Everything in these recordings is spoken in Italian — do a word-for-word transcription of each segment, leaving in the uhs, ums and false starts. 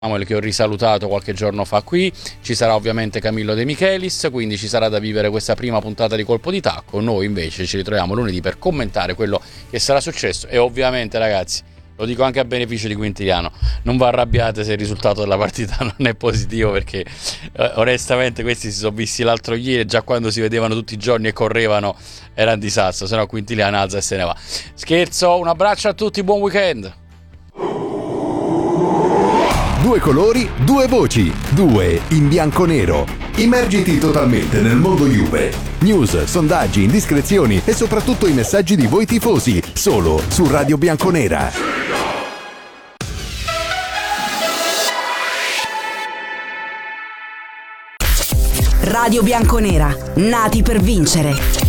che ho risalutato qualche giorno fa qui, ci sarà ovviamente Camillo De Michelis, quindi ci sarà da vivere questa prima puntata di Colpo di Tacco. Noi invece ci ritroviamo lunedì per commentare quello che sarà successo e ovviamente, ragazzi, lo dico anche a beneficio di Quintiliano, non vi arrabbiate se il risultato della partita non è positivo, perché eh, onestamente questi si sono visti l'altro ieri, già quando si vedevano tutti i giorni e correvano era un disastro, se no Quintiliano alza e se ne va. Scherzo, un abbraccio a tutti, buon weekend. Due colori, due voci, due in bianco-nero. Immergiti totalmente nel mondo Juve. News, sondaggi, indiscrezioni e soprattutto i messaggi di voi tifosi, solo su Radio Bianconera. Radio Bianconera, nati per vincere.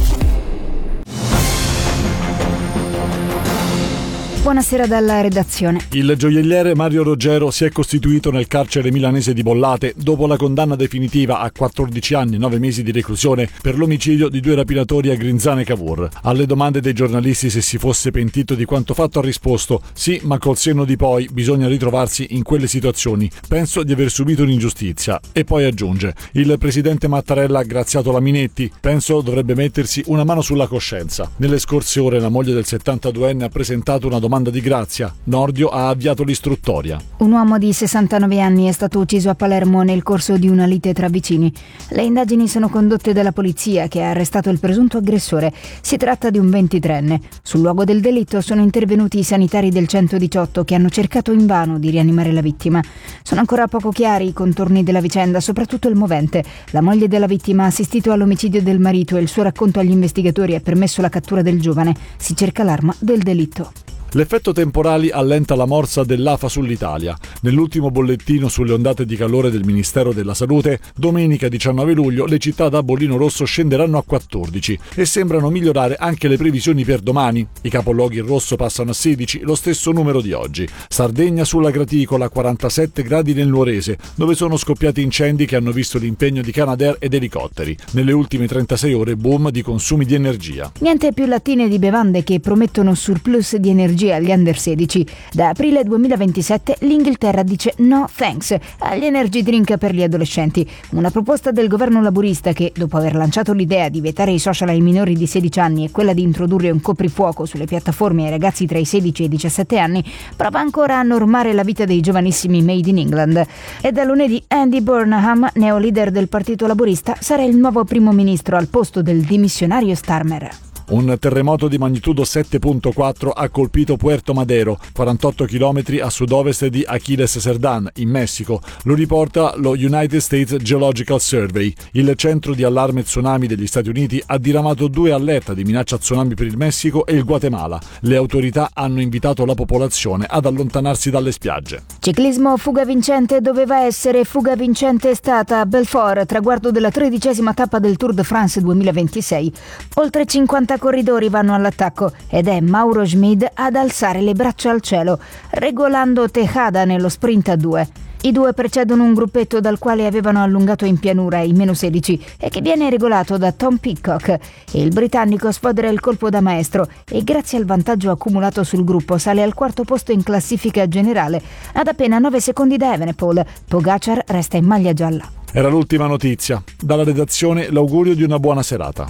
Buonasera dalla redazione. Il gioielliere Mario Roggero si è costituito nel carcere milanese di Bollate dopo la condanna definitiva a quattordici anni e nove mesi di reclusione per l'omicidio di due rapinatori a Grinzane e Cavour. Alle domande dei giornalisti se si fosse pentito di quanto fatto ha risposto: sì, ma col senno di poi bisogna ritrovarsi in quelle situazioni. Penso di aver subito un'ingiustizia. E poi aggiunge: il presidente Mattarella ha graziato la Minetti. Penso dovrebbe mettersi una mano sulla coscienza. Nelle scorse ore la moglie del settantaduenne ha presentato una domanda di grazia. Nordio ha avviato l'istruttoria. Un uomo di sessantanove anni è stato ucciso a Palermo nel corso di una lite tra vicini. Le indagini sono condotte dalla polizia, che ha arrestato il presunto aggressore. Si tratta di un ventitreenne. Sul luogo del delitto sono intervenuti i sanitari del centodiciotto, che hanno cercato invano di rianimare la vittima. Sono ancora poco chiari i contorni della vicenda, soprattutto il movente. La moglie della vittima ha assistito all'omicidio del marito e il suo racconto agli investigatori ha permesso la cattura del giovane. Si cerca l'arma del delitto. L'effetto temporali allenta la morsa dell'A F A sull'Italia. Nell'ultimo bollettino sulle ondate di calore del Ministero della Salute, domenica diciannove luglio le città da bollino rosso scenderanno a quattordici e sembrano migliorare anche le previsioni per domani. I capoluoghi in rosso passano a sedici, lo stesso numero di oggi. Sardegna sulla graticola, quarantasette gradi nel Nuorese, dove sono scoppiati incendi che hanno visto l'impegno di Canadair ed elicotteri. Nelle ultime trentasei ore boom di consumi di energia. Niente più lattine di bevande che promettono surplus di energia agli under sedici. Da aprile duemilaventisette l'Inghilterra dice no thanks agli energy drink per gli adolescenti. Una proposta del governo laburista che, dopo aver lanciato l'idea di vietare i social ai minori di sedici anni e quella di introdurre un coprifuoco sulle piattaforme ai ragazzi tra i sedici e i diciassette anni, prova ancora a normare la vita dei giovanissimi made in England. E da lunedì Andy Burnham, neo leader del partito laburista, sarà il nuovo primo ministro al posto del dimissionario Starmer. Un terremoto di magnitudo sette virgola quattro ha colpito Puerto Madero, quarantotto chilometri a sud-ovest di Aquiles Cerdán, in Messico. Lo riporta lo United States Geological Survey. Il centro di allarme tsunami degli Stati Uniti ha diramato due allerta di minaccia tsunami per il Messico e il Guatemala. Le autorità hanno invitato la popolazione ad allontanarsi dalle spiagge. Ciclismo fuga vincente doveva essere, fuga vincente è stata a Belfort, traguardo della tredicesima tappa del Tour de France duemilaventisei. Oltre cinquanta corridori vanno all'attacco ed è Mauro Schmid ad alzare le braccia al cielo, regolando Tejada nello sprint a due. I due precedono un gruppetto dal quale avevano allungato in pianura i meno sedici e che viene regolato da Tom Pidcock. Il britannico sfodera il colpo da maestro e, grazie al vantaggio accumulato sul gruppo, sale al quarto posto in classifica generale, ad appena nove secondi da Evenepoel. Pogacar resta in maglia gialla. Era l'ultima notizia. Dalla redazione l'augurio di una buona serata.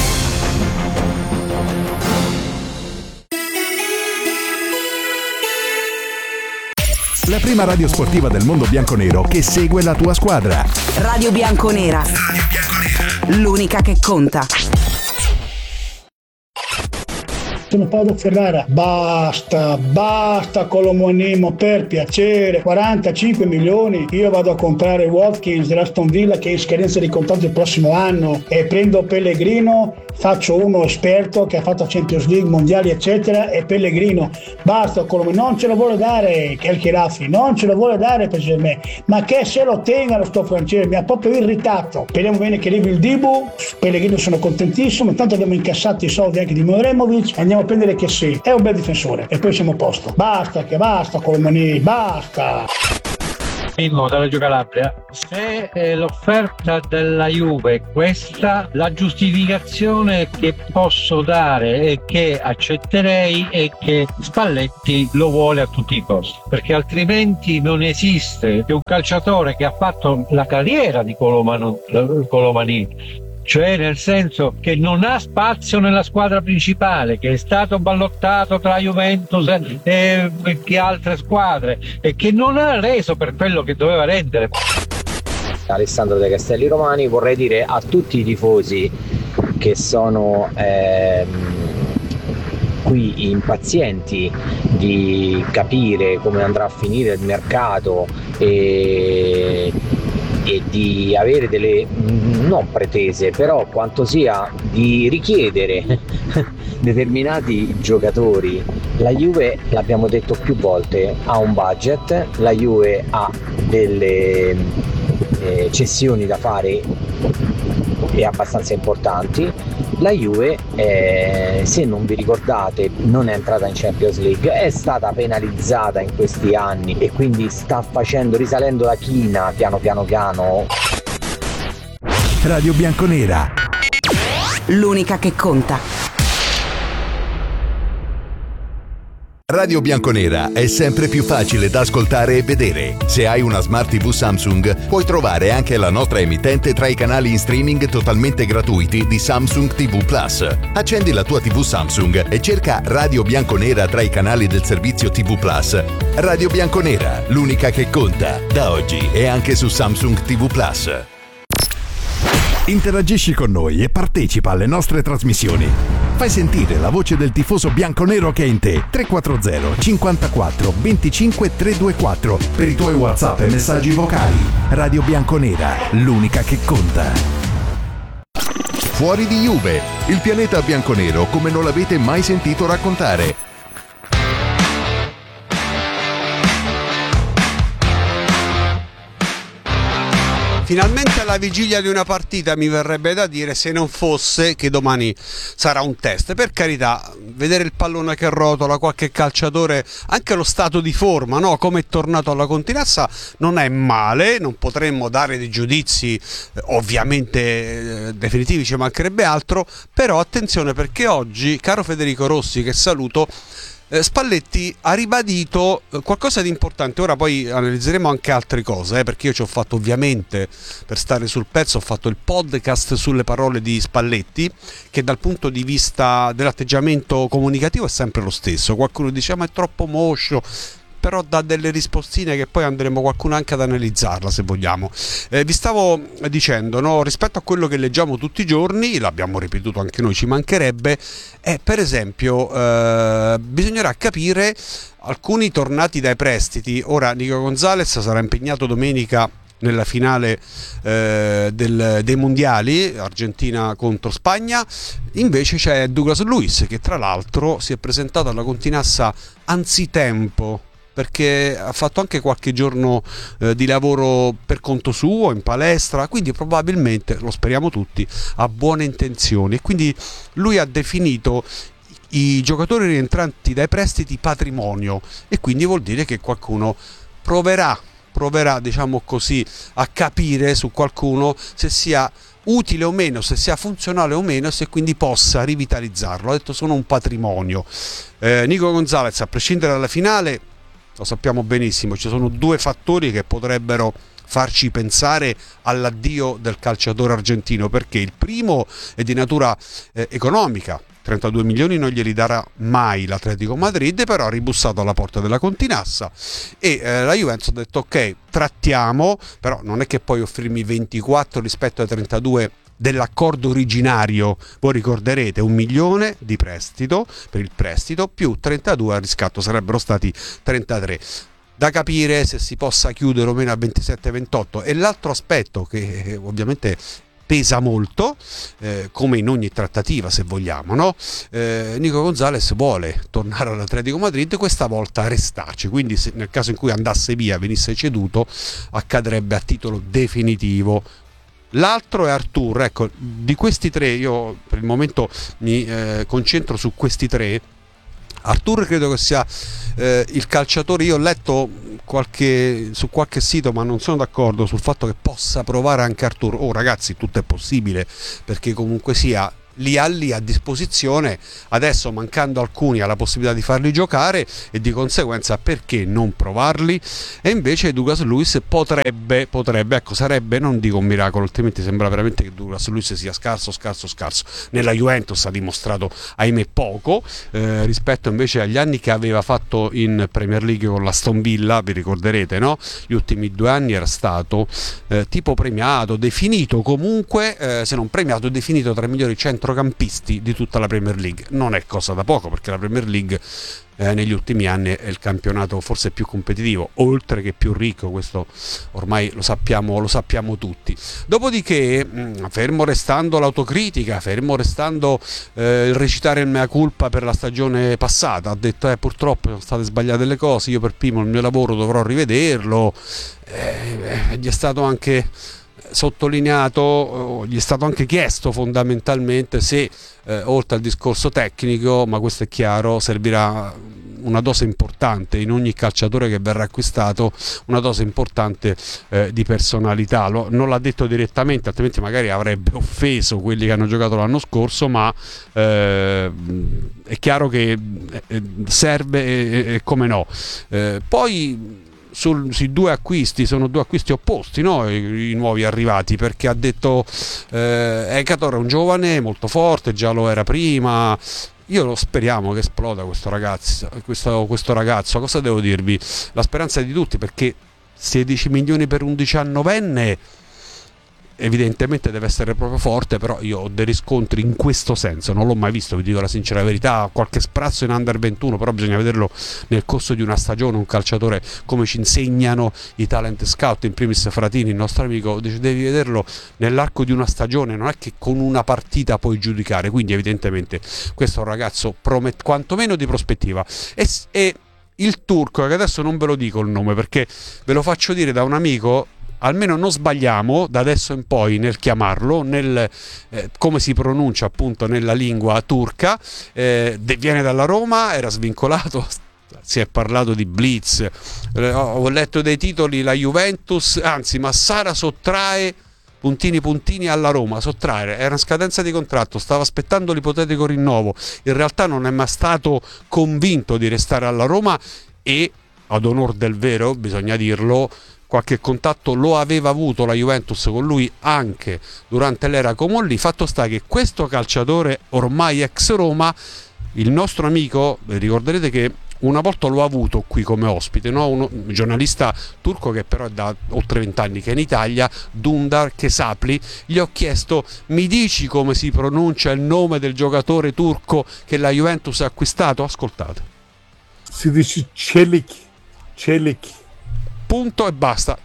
La prima radio sportiva del mondo bianconero che segue la tua squadra. Radio Bianconera. Radio Bianconera. L'unica che conta. Sono Paolo Ferrara, basta, basta con l'omonimo, per piacere, quarantacinque milioni, io vado a comprare Watkins dell'Aston Villa che è in scadenza di contratto il prossimo anno e prendo Pellegrino, faccio uno esperto che ha fatto Champions League, mondiali eccetera e Pellegrino, basta con l'omonimo, non ce lo vuole dare El Khelaïfi, non ce lo vuole dare per me, ma che se lo tenga lo sto francese, mi ha proprio irritato. Speriamo bene che arrivi il Dibu, Pellegrino sono contentissimo, intanto abbiamo incassato i soldi anche di Mojremovic, andiamo a prendere che sì, è un bel difensore e poi siamo a posto. Basta che basta con le mani, basta. Mimmo da Reggio Calabria. Se eh, l'offerta della Juve è questa, la giustificazione che posso dare e che accetterei è che Spalletti lo vuole a tutti i costi, perché altrimenti non esiste che un calciatore che ha fatto la carriera di Colomano, Colomanini, cioè nel senso che non ha spazio nella squadra principale, che è stato ballottato tra Juventus e, e altre squadre e che non ha reso per quello che doveva rendere. Alessandro De Castelli Romani, vorrei dire a tutti i tifosi che sono ehm, qui impazienti di capire come andrà a finire il mercato e e di avere delle non pretese, però quanto sia di richiedere determinati giocatori. La Juve, l'abbiamo detto più volte, ha un budget, la Juve ha delle eh, cessioni da fare e abbastanza importanti. La Juve, eh, se non vi ricordate, non è entrata in Champions League, è stata penalizzata in questi anni e quindi sta facendo, risalendo la china piano piano piano. Radio Bianconera, l'unica che conta. Radio Bianconera è sempre più facile da ascoltare e vedere. Se hai una Smart tivù Samsung, puoi trovare anche la nostra emittente tra i canali in streaming totalmente gratuiti di Samsung tivù Plus. Accendi la tua tivù Samsung e cerca Radio Bianconera tra i canali del servizio tivù Plus. Radio Bianconera, l'unica che conta, da oggi e anche su Samsung tivù Plus. Interagisci con noi e partecipa alle nostre trasmissioni. Fai sentire la voce del tifoso bianconero che è in te. tre quattro zero cinquantaquattro venticinque trecentoventiquattro per i tuoi WhatsApp e messaggi vocali. Radio Bianconera, l'unica che conta. Fuori di Juve, il pianeta bianconero come non l'avete mai sentito raccontare. Finalmente alla vigilia di una partita, mi verrebbe da dire, se non fosse che domani sarà un test. Per carità, vedere il pallone che rotola, qualche calciatore, anche lo stato di forma, no? Come è tornato alla Continassa, non è male. Non potremmo dare dei giudizi eh, ovviamente eh, definitivi, ci mancherebbe altro, però attenzione, perché oggi, caro Federico Rossi, che saluto, Spalletti ha ribadito qualcosa di importante. Ora poi analizzeremo anche altre cose, eh, perché io ci ho fatto, ovviamente, per stare sul pezzo, ho fatto il podcast sulle parole di Spalletti, che dal punto di vista dell'atteggiamento comunicativo è sempre lo stesso. Qualcuno dice ma è troppo moscio, però dà delle rispostine che poi andremo qualcuno anche ad analizzarla, se vogliamo. Eh, vi stavo dicendo, no, rispetto a quello che leggiamo tutti i giorni, l'abbiamo ripetuto anche noi, ci mancherebbe, è per esempio eh, bisognerà capire alcuni tornati dai prestiti. Ora Nico Gonzalez sarà impegnato domenica nella finale eh, del, dei mondiali, Argentina contro Spagna. Invece c'è Douglas Luiz, che tra l'altro si è presentato alla Continassa anzitempo, perché ha fatto anche qualche giorno eh, di lavoro per conto suo in palestra, quindi probabilmente, lo speriamo tutti, ha buone intenzioni, e quindi lui ha definito i giocatori rientranti dai prestiti patrimonio, e quindi vuol dire che qualcuno proverà proverà diciamo così a capire su qualcuno se sia utile o meno, se sia funzionale o meno, se quindi possa rivitalizzarlo. Ha detto sono un patrimonio. eh, Nico Gonzalez, a prescindere dalla finale, lo sappiamo benissimo, ci sono due fattori che potrebbero farci pensare all'addio del calciatore argentino, perché il primo è di natura eh, economica. trentadue milioni non glieli darà mai l'Atletico Madrid, però ha ribussato alla porta della Continassa e eh, la Juventus ha detto ok, trattiamo, però non è che puoi offrirmi ventiquattro rispetto ai trentadue dell'accordo originario. Voi ricorderete un milione di prestito per il prestito più trentadue al riscatto, sarebbero stati trentatré. Da capire se si possa chiudere o meno a ventisette ventotto. E l'altro aspetto che eh, ovviamente pesa molto, eh, come in ogni trattativa, se vogliamo, no? eh, Nico Gonzalez vuole tornare all'Atletico Madrid, questa volta restarci, quindi se, nel caso in cui andasse via, venisse ceduto, accadrebbe a titolo definitivo. L'altro è Artur. Ecco, di questi tre io per il momento mi eh, concentro su questi tre. Artur credo che sia eh, il calciatore, io ho letto qualche, su qualche sito, ma non sono d'accordo sul fatto che possa provare anche Arturo. Oh ragazzi, tutto è possibile, perché comunque sia li ha lì a disposizione, adesso mancando alcuni ha la possibilità di farli giocare e di conseguenza perché non provarli? E invece Douglas Luiz potrebbe, potrebbe, ecco sarebbe, non dico un miracolo, altrimenti sembra veramente che Douglas Luiz sia scarso, scarso, scarso. Nella Juventus ha dimostrato ahimè poco, eh, rispetto invece agli anni che aveva fatto in Premier League con l'Aston Villa, vi ricorderete, no? Gli ultimi due anni era stato eh, tipo premiato, definito comunque, eh, se non premiato, definito tra i migliori centrocampisti di tutta la Premier League. Non è cosa da poco, perché la Premier League eh, negli ultimi anni è il campionato forse più competitivo, oltre che più ricco, questo ormai lo sappiamo, lo sappiamo tutti. Dopodiché, mh, fermo restando l'autocritica, fermo restando eh, il recitare il mea culpa per la stagione passata, ha detto eh, purtroppo sono state sbagliate le cose, io per primo il mio lavoro dovrò rivederlo, eh, eh, gli è stato anche sottolineato, gli è stato anche chiesto fondamentalmente se eh, oltre al discorso tecnico, ma questo è chiaro, servirà una dose importante in ogni calciatore che verrà acquistato, una dose importante eh, di personalità. Lo, non l'ha detto direttamente, altrimenti magari avrebbe offeso quelli che hanno giocato l'anno scorso, ma eh, è chiaro che serve e, e come no. Eh, poi Sul, sui due acquisti, sono due acquisti opposti, no? I, i nuovi arrivati, perché ha detto eh, Ekator è un giovane molto forte, già lo era prima. Io lo speriamo che esploda questo ragazzo, questo, questo ragazzo. Cosa devo dirvi? La speranza è di tutti, perché sedici milioni per un diciannovenne evidentemente deve essere proprio forte, però io ho dei riscontri in questo senso, non l'ho mai visto, vi dico la sincera verità, qualche sprazzo in under ventuno, però bisogna vederlo nel corso di una stagione, un calciatore come ci insegnano i talent scout, in primis Fratini, il nostro amico, devi vederlo nell'arco di una stagione, non è che con una partita puoi giudicare, quindi evidentemente questo è un ragazzo promet- quantomeno di prospettiva. E, e il turco, che adesso non ve lo dico il nome perché ve lo faccio dire da un amico, almeno non sbagliamo da adesso in poi nel chiamarlo, nel eh, come si pronuncia appunto nella lingua turca, eh, viene dalla Roma, era svincolato, si è parlato di blitz, eh, ho letto dei titoli, la Juventus, anzi Massara sottrae puntini puntini alla Roma, sottrarre, era in scadenza di contratto, stava aspettando l'ipotetico rinnovo, in realtà non è mai stato convinto di restare alla Roma e, ad onor del vero, bisogna dirlo, qualche contatto lo aveva avuto la Juventus con lui anche durante l'era Comolli. Fatto sta che questo calciatore ormai ex Roma, il nostro amico, ricorderete che una volta l'ho avuto qui come ospite, no? Un giornalista turco che però è da oltre vent'anni che è in Italia, Dundar Kesapli, gli ho chiesto: mi dici come si pronuncia il nome del giocatore turco che la Juventus ha acquistato? Ascoltate. Si dice Celik, Celik. Punto e basta.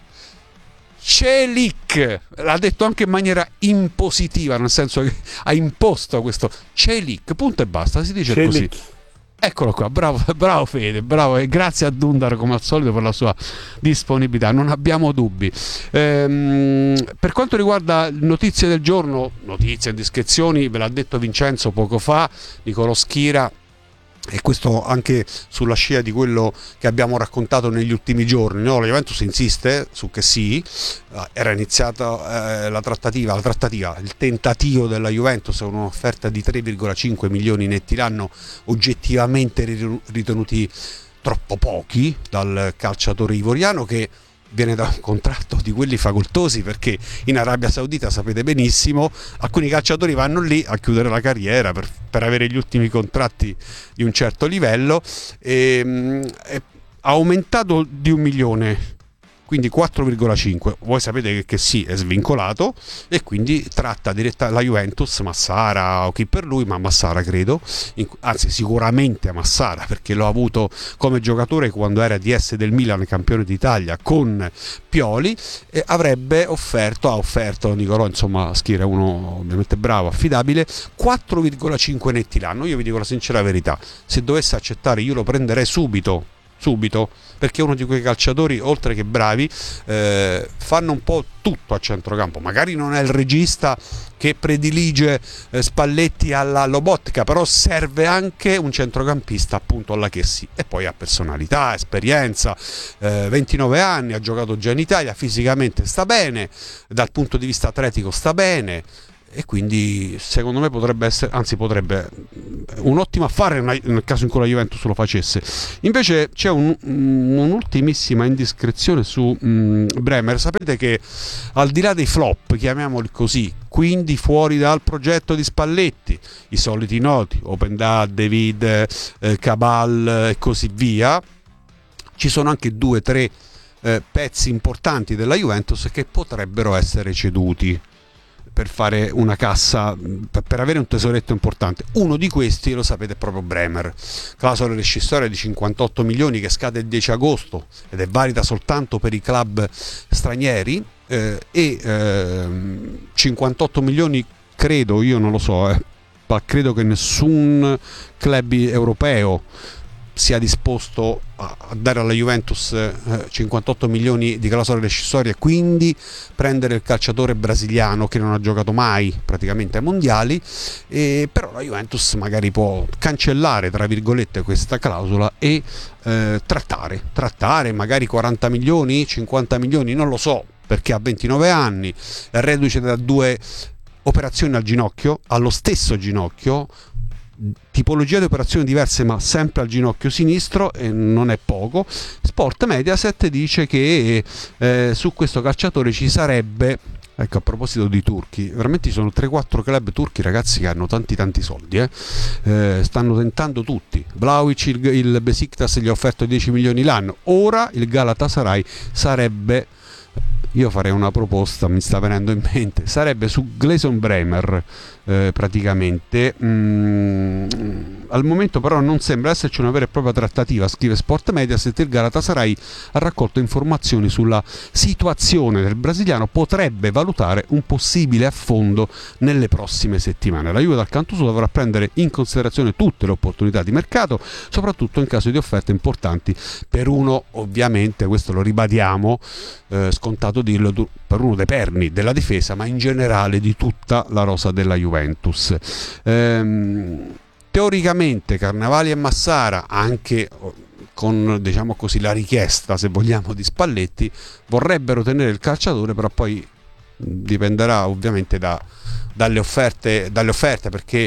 Celik, l'ha detto anche in maniera impositiva, nel senso che ha imposto questo Celik, punto e basta, si dice Celik. Così. Eccolo qua, bravo, bravo Fede, bravo, e grazie a Dundar come al solito per la sua disponibilità, non abbiamo dubbi. Ehm, per quanto riguarda notizie del giorno, notizie e indiscrezioni, ve l'ha detto Vincenzo poco fa, Nicolò Schira, e questo anche sulla scia di quello che abbiamo raccontato negli ultimi giorni, no? La Juventus insiste su che sì, era iniziata eh, la trattativa, la trattativa, il tentativo della Juventus con un'offerta di tre virgola cinque milioni netti l'anno, oggettivamente ritenuti troppo pochi dal calciatore ivoriano, che viene da un contratto di quelli facoltosi, perché in Arabia Saudita, sapete benissimo, alcuni calciatori vanno lì a chiudere la carriera per, per avere gli ultimi contratti di un certo livello, e, e ha aumentato di un milione, quindi quattro virgola cinque. Voi sapete che, che sì, è svincolato e quindi tratta diretta la Juventus, Massara o chi per lui, ma Massara credo, in, anzi sicuramente Massara, perché l'ho avuto come giocatore quando era D S del Milan, campione d'Italia con Pioli, e avrebbe offerto, ha offerto Nicolò, insomma Schira è uno ovviamente bravo, affidabile, quattro virgola cinque netti l'anno. Io vi dico la sincera verità, se dovesse accettare io lo prenderei subito, subito, perché è uno di quei calciatori, oltre che bravi, eh, fanno un po' tutto a centrocampo. Magari non è il regista che predilige eh, Spalletti alla Lobotka, però serve anche un centrocampista appunto alla Chessy, e poi ha personalità, esperienza, eh, ventinove anni, ha giocato già in Italia, fisicamente sta bene, dal punto di vista atletico sta bene, e quindi secondo me potrebbe essere, anzi potrebbe, un ottimo affare nel caso in cui la Juventus lo facesse. Invece c'è un, un'ultimissima indiscrezione su um, Bremer. Sapete che al di là dei flop, chiamiamoli così, quindi fuori dal progetto di Spalletti, i soliti noti, Openda, David, eh, Cabal e così via, ci sono anche due o tre eh, pezzi importanti della Juventus che potrebbero essere ceduti per fare una cassa, per avere un tesoretto importante. Uno di questi, lo sapete, è proprio Bremer, clausola rescissoria di cinquantotto milioni che scade il dieci agosto ed è valida soltanto per i club stranieri, eh, e eh, cinquantotto milioni, credo, io non lo so, eh, ma credo che nessun club europeo sia disposto a dare alla Juventus cinquantotto milioni di clausola rescissoria, quindi prendere il calciatore brasiliano che non ha giocato mai praticamente ai mondiali, e però la Juventus magari può cancellare tra virgolette questa clausola e eh, trattare, trattare magari quaranta milioni, cinquanta milioni, non lo so, perché ha ventinove anni, è reduce da due operazioni al ginocchio, allo stesso ginocchio, tipologia di operazioni diverse ma sempre al ginocchio sinistro, e non è poco. Sport Mediaset dice che eh, su questo calciatore ci sarebbe, ecco, a proposito di turchi, veramente ci sono tre quattro club turchi, ragazzi, che hanno tanti tanti soldi, eh. Eh, stanno tentando tutti. Vlahovic, il, il Besiktas gli ha offerto dieci milioni l'anno, ora il Galatasaray sarebbe, io farei una proposta, mi sta venendo in mente, sarebbe su Gleison Bremer, eh, praticamente. Mm, al momento però non sembra esserci una vera e propria trattativa, scrive Sport Mediaset. Il Galatasaray ha raccolto informazioni sulla situazione del brasiliano, potrebbe valutare un possibile affondo nelle prossime settimane. La Juve dal canto suo dovrà prendere in considerazione tutte le opportunità di mercato, soprattutto in caso di offerte importanti per uno, ovviamente, questo lo ribadiamo, eh, scontato dirlo, per uno dei perni della difesa, ma in generale di tutta la rosa della Juventus. Ehm, teoricamente Carnevali e Massara, anche con, diciamo così, la richiesta, se vogliamo, di Spalletti, vorrebbero tenere il calciatore, però poi dipenderà ovviamente da, dalle offerte, dalle offerte perché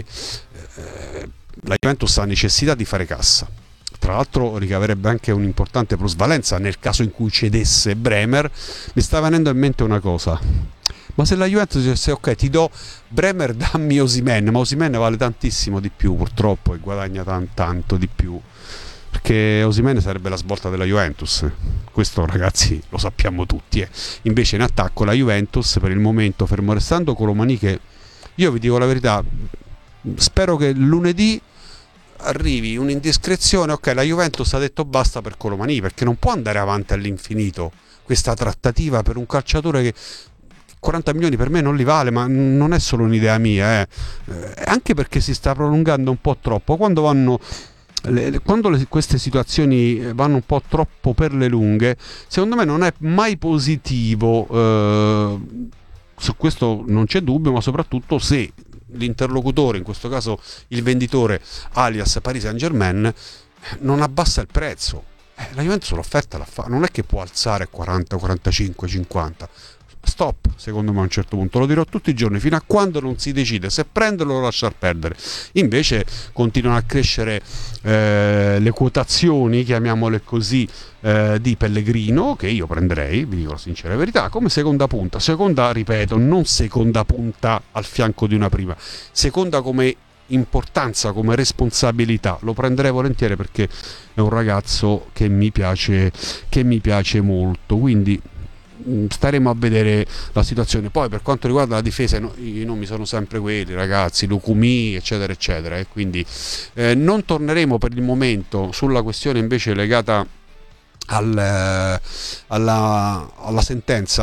eh, la Juventus ha necessità di fare cassa. Tra l'altro ricaverebbe anche un'importante plusvalenza nel caso in cui cedesse Bremer. Mi sta venendo in mente una cosa: ma se la Juventus dicesse ok, ti do Bremer, dammi Osimhen, ma Osimhen vale tantissimo di più purtroppo e guadagna tan, tanto di più, perché Osimhen sarebbe la svolta della Juventus, questo ragazzi lo sappiamo tutti, eh. Invece in attacco la Juventus per il momento, fermo restando Colomani, che io vi dico la verità, spero che lunedì arrivi un'indiscrezione, ok, la Juventus ha detto basta per Colomani, perché non può andare avanti all'infinito questa trattativa per un calciatore che quaranta milioni per me non li vale, ma non è solo un'idea mia, eh. Eh, anche perché si sta prolungando un po' troppo. Quando vanno le, quando le, queste situazioni vanno un po' troppo per le lunghe, secondo me non è mai positivo, eh, su questo non c'è dubbio, ma soprattutto se l'interlocutore, in questo caso il venditore alias Paris Saint-Germain, non abbassa il prezzo. Eh, la Juventus l'offerta la fa, non è che può alzare quaranta, quarantacinque, cinquanta. Stop, secondo me a un certo punto, lo dirò tutti i giorni, fino a quando non si decide se prenderlo o lasciar perdere. Invece continuano a crescere eh, le quotazioni, chiamiamole così, eh, di Pellegrino, che io prenderei, vi dico la sincera verità, come seconda punta. Seconda, ripeto, non seconda punta al fianco di una prima, seconda come importanza, come responsabilità. Lo prenderei volentieri perché è un ragazzo che mi piace, che mi piace molto, quindi staremo a vedere la situazione. Poi per quanto riguarda la difesa, no, i nomi sono sempre quelli, ragazzi, Lukumi eccetera eccetera, e quindi eh, non torneremo per il momento sulla questione invece legata al, alla, alla sentenza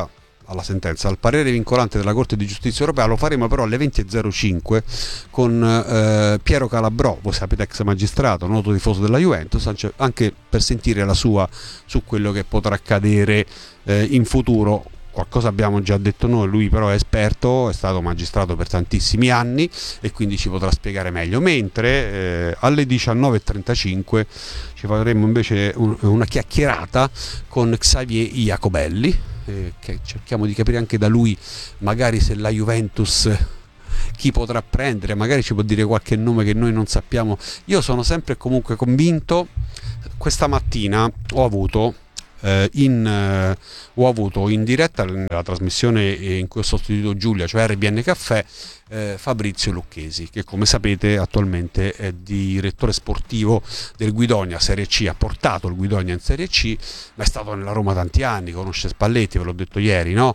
alla sentenza, al parere vincolante della Corte di Giustizia Europea. Lo faremo però alle venti e zero cinque con eh, Piero Calabrò, voi sapete, ex magistrato, noto tifoso della Juventus, anche per sentire la sua su quello che potrà accadere eh, in futuro. Qualcosa abbiamo già detto noi, lui però è esperto, è stato magistrato per tantissimi anni e quindi ci potrà spiegare meglio. Mentre eh, alle diciannove e trentacinque ci faremo invece un, una chiacchierata con Xavier Iacobelli, eh, che cerchiamo di capire anche da lui magari se la Juventus chi potrà prendere, magari ci può dire qualche nome che noi non sappiamo. Io sono sempre comunque convinto. Questa mattina ho avuto Eh, in, eh, ho avuto in diretta nella trasmissione in cui ho sostituito Giulia, cioè R B N Caffè, eh, Fabrizio Lucchesi, che come sapete attualmente è direttore sportivo del Guidonia Serie C, ha portato il Guidonia in Serie C, ma è stato nella Roma tanti anni, conosce Spalletti, ve l'ho detto ieri, no?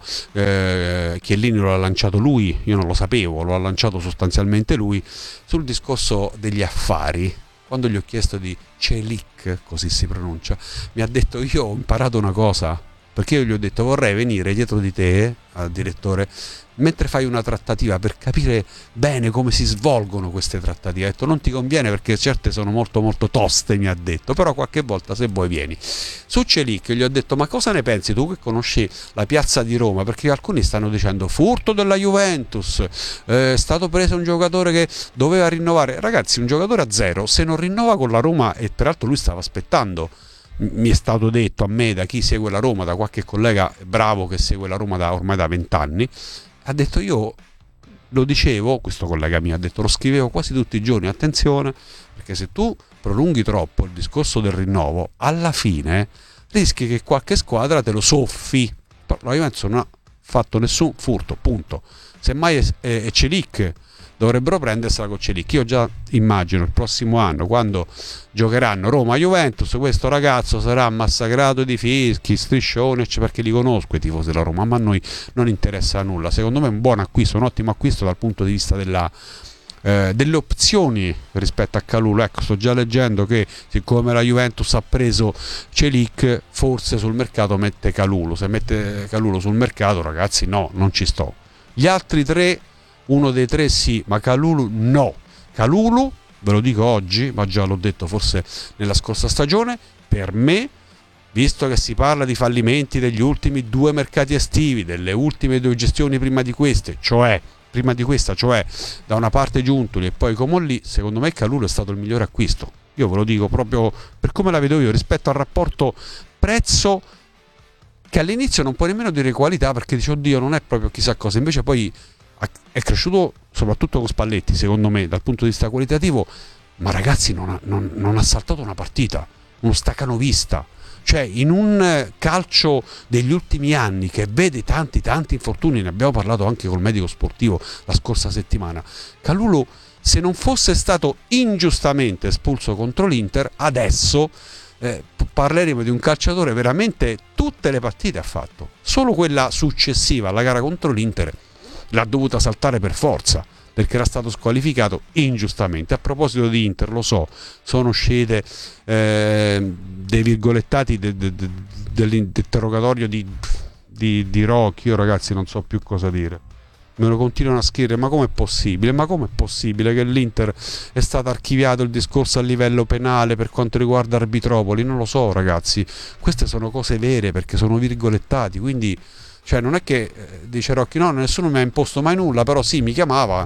eh, Chiellini lo ha lanciato lui, io non lo sapevo, lo ha lanciato sostanzialmente lui. Sul discorso degli affari, quando gli ho chiesto di Celik, così si pronuncia, mi ha detto: io ho imparato una cosa, perché io gli ho detto vorrei venire dietro di te, al direttore, mentre fai una trattativa, per capire bene come si svolgono queste trattative. Ha detto non ti conviene perché certe sono molto molto toste, mi ha detto, però qualche volta se vuoi vieni. Su Celik gli ho detto: ma cosa ne pensi tu che conosci la piazza di Roma? Perché alcuni stanno dicendo furto della Juventus, eh, è stato preso un giocatore che doveva rinnovare. Ragazzi, un giocatore a zero se non rinnova con la Roma, e peraltro lui stava aspettando, mi è stato detto a me da chi segue la Roma, da qualche collega bravo che segue la Roma da ormai da vent'anni, ha detto, io lo dicevo, questo collega mio ha detto, lo scrivevo quasi tutti i giorni, attenzione, perché se tu prolunghi troppo il discorso del rinnovo, alla fine rischi che qualche squadra te lo soffi. Però la Juventus non ha fatto nessun furto, punto. Semmai è, è, è Celik, dovrebbero prendersela con Celik. Io già immagino il prossimo anno, quando giocheranno Roma-Juventus, questo ragazzo sarà massacrato di fischi, striscioni, perché li conosco i tifosi della Roma, ma a noi non interessa nulla. Secondo me è un buon acquisto, un ottimo acquisto dal punto di vista della, eh, delle opzioni rispetto a Kalulu. Ecco, sto già leggendo che siccome la Juventus ha preso Celik, forse sul mercato mette Kalulu. Se mette Kalulu sul mercato, ragazzi, no, non ci sto. Gli altri tre, uno dei tre sì, ma Kalulu no. Kalulu, ve lo dico oggi, ma già l'ho detto forse nella scorsa stagione, per me, visto che si parla di fallimenti degli ultimi due mercati estivi, delle ultime due gestioni prima di queste, cioè prima di questa, cioè da una parte Giuntoli e poi Comolli, secondo me Kalulu è stato il migliore acquisto. Io ve lo dico proprio per come la vedo io rispetto al rapporto prezzo, che all'inizio non puoi nemmeno dire qualità, perché dice oddio non è proprio chissà cosa, invece poi è cresciuto soprattutto con Spalletti, secondo me, dal punto di vista qualitativo, ma ragazzi non ha, non, non ha saltato una partita, uno stacanovista. Cioè in un calcio degli ultimi anni che vede tanti tanti infortuni, ne abbiamo parlato anche col medico sportivo la scorsa settimana, Kalulu, se non fosse stato ingiustamente espulso contro l'Inter, adesso eh, parleremo di un calciatore veramente tutte le partite ha fatto, solo quella successiva alla gara contro l'Inter l'ha dovuta saltare per forza, perché era stato squalificato ingiustamente. A proposito di Inter, lo so, sono uscite eh, dei virgolettati de, de, de, dell'interrogatorio di, di, di Rocchi, io ragazzi non so più cosa dire. Me lo continuano a scrivere, ma com'è possibile? Ma com'è possibile che l'Inter è stato archiviato il discorso a livello penale per quanto riguarda Arbitropoli? Non lo so ragazzi, queste sono cose vere perché sono virgolettati, quindi cioè non è che eh, dice Rocchi no, nessuno mi ha imposto mai nulla, però sì, mi chiamava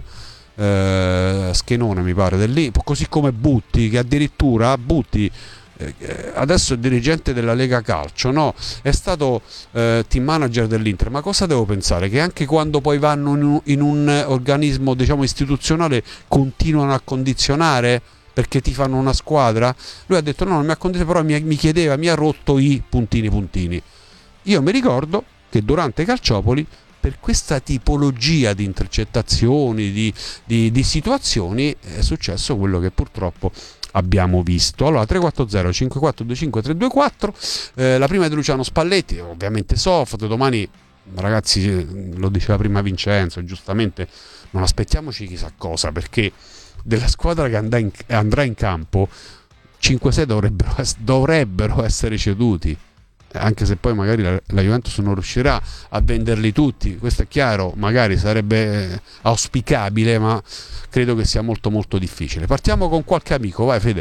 eh, Schenone mi pare del lì, così come Butti, che addirittura Butti eh, adesso è dirigente della Lega Calcio, no? È stato eh, team manager dell'Inter, ma cosa devo pensare? Che anche quando poi vanno in un, in un organismo diciamo istituzionale continuano a condizionare perché ti fanno una squadra? Lui ha detto no, non mi ha condizionato, però mi, mi chiedeva, mi ha rotto i puntini puntini. Io mi ricordo che durante Calciopoli, per questa tipologia di intercettazioni, di, di, di situazioni, è successo quello che purtroppo abbiamo visto. Allora tre quattro zero cinque quattro due cinque tre due quattro, eh, la prima è di Luciano Spalletti, ovviamente soft, domani ragazzi, lo diceva prima Vincenzo, giustamente non aspettiamoci chissà cosa, perché della squadra che andrà in, andrà in campo cinque sei dovrebbero, dovrebbero essere ceduti. anche se poi magari la, la Juventus non riuscirà a venderli tutti, questo è chiaro, magari sarebbe auspicabile, ma credo che sia molto molto difficile. Partiamo con qualche amico, vai Fede.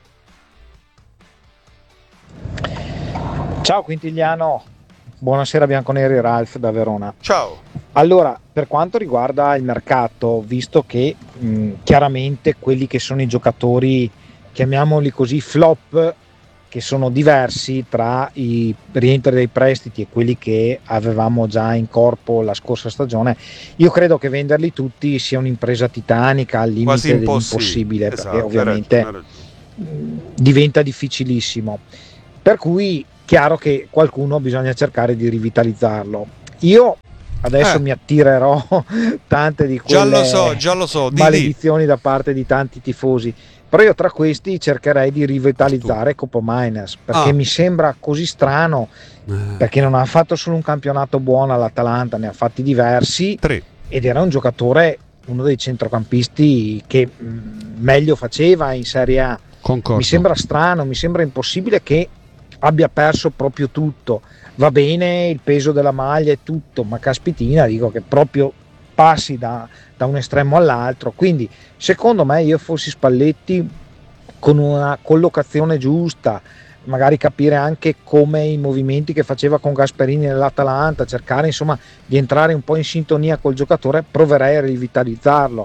Ciao Quintigliano, buonasera bianconeri, Ralph da Verona. Ciao. Allora, per quanto riguarda il mercato, visto che mh, chiaramente quelli che sono i giocatori, chiamiamoli così, flop, che sono diversi tra i rientri dei prestiti e quelli che avevamo già in corpo la scorsa stagione, io credo che venderli tutti sia un'impresa titanica, al limite dell'impossibile, esatto, perché ovviamente hai ragione, hai ragione. diventa difficilissimo. Per cui chiaro che qualcuno bisogna cercare di rivitalizzarlo. Io adesso Eh. mi attirerò tante di quelle Già lo so, già lo so, di, di. maledizioni da parte di tanti tifosi, però io tra questi cercherei di rivitalizzare Coppa Miners, perché Ah. mi sembra così strano, Eh, perché non ha fatto solo un campionato buono all'Atalanta, ne ha fatti diversi tre. ed era un giocatore, uno dei centrocampisti che mh, meglio faceva in Serie A. Concordo. Mi sembra strano, mi sembra impossibile che abbia perso proprio tutto. Va bene il peso della maglia e tutto, ma caspitina, dico che proprio passi da, da un estremo all'altro. Quindi secondo me, io fossi Spalletti, con una collocazione giusta, magari capire anche come i movimenti che faceva con Gasperini nell'Atalanta, cercare insomma di entrare un po' in sintonia col giocatore, proverei a rivitalizzarlo.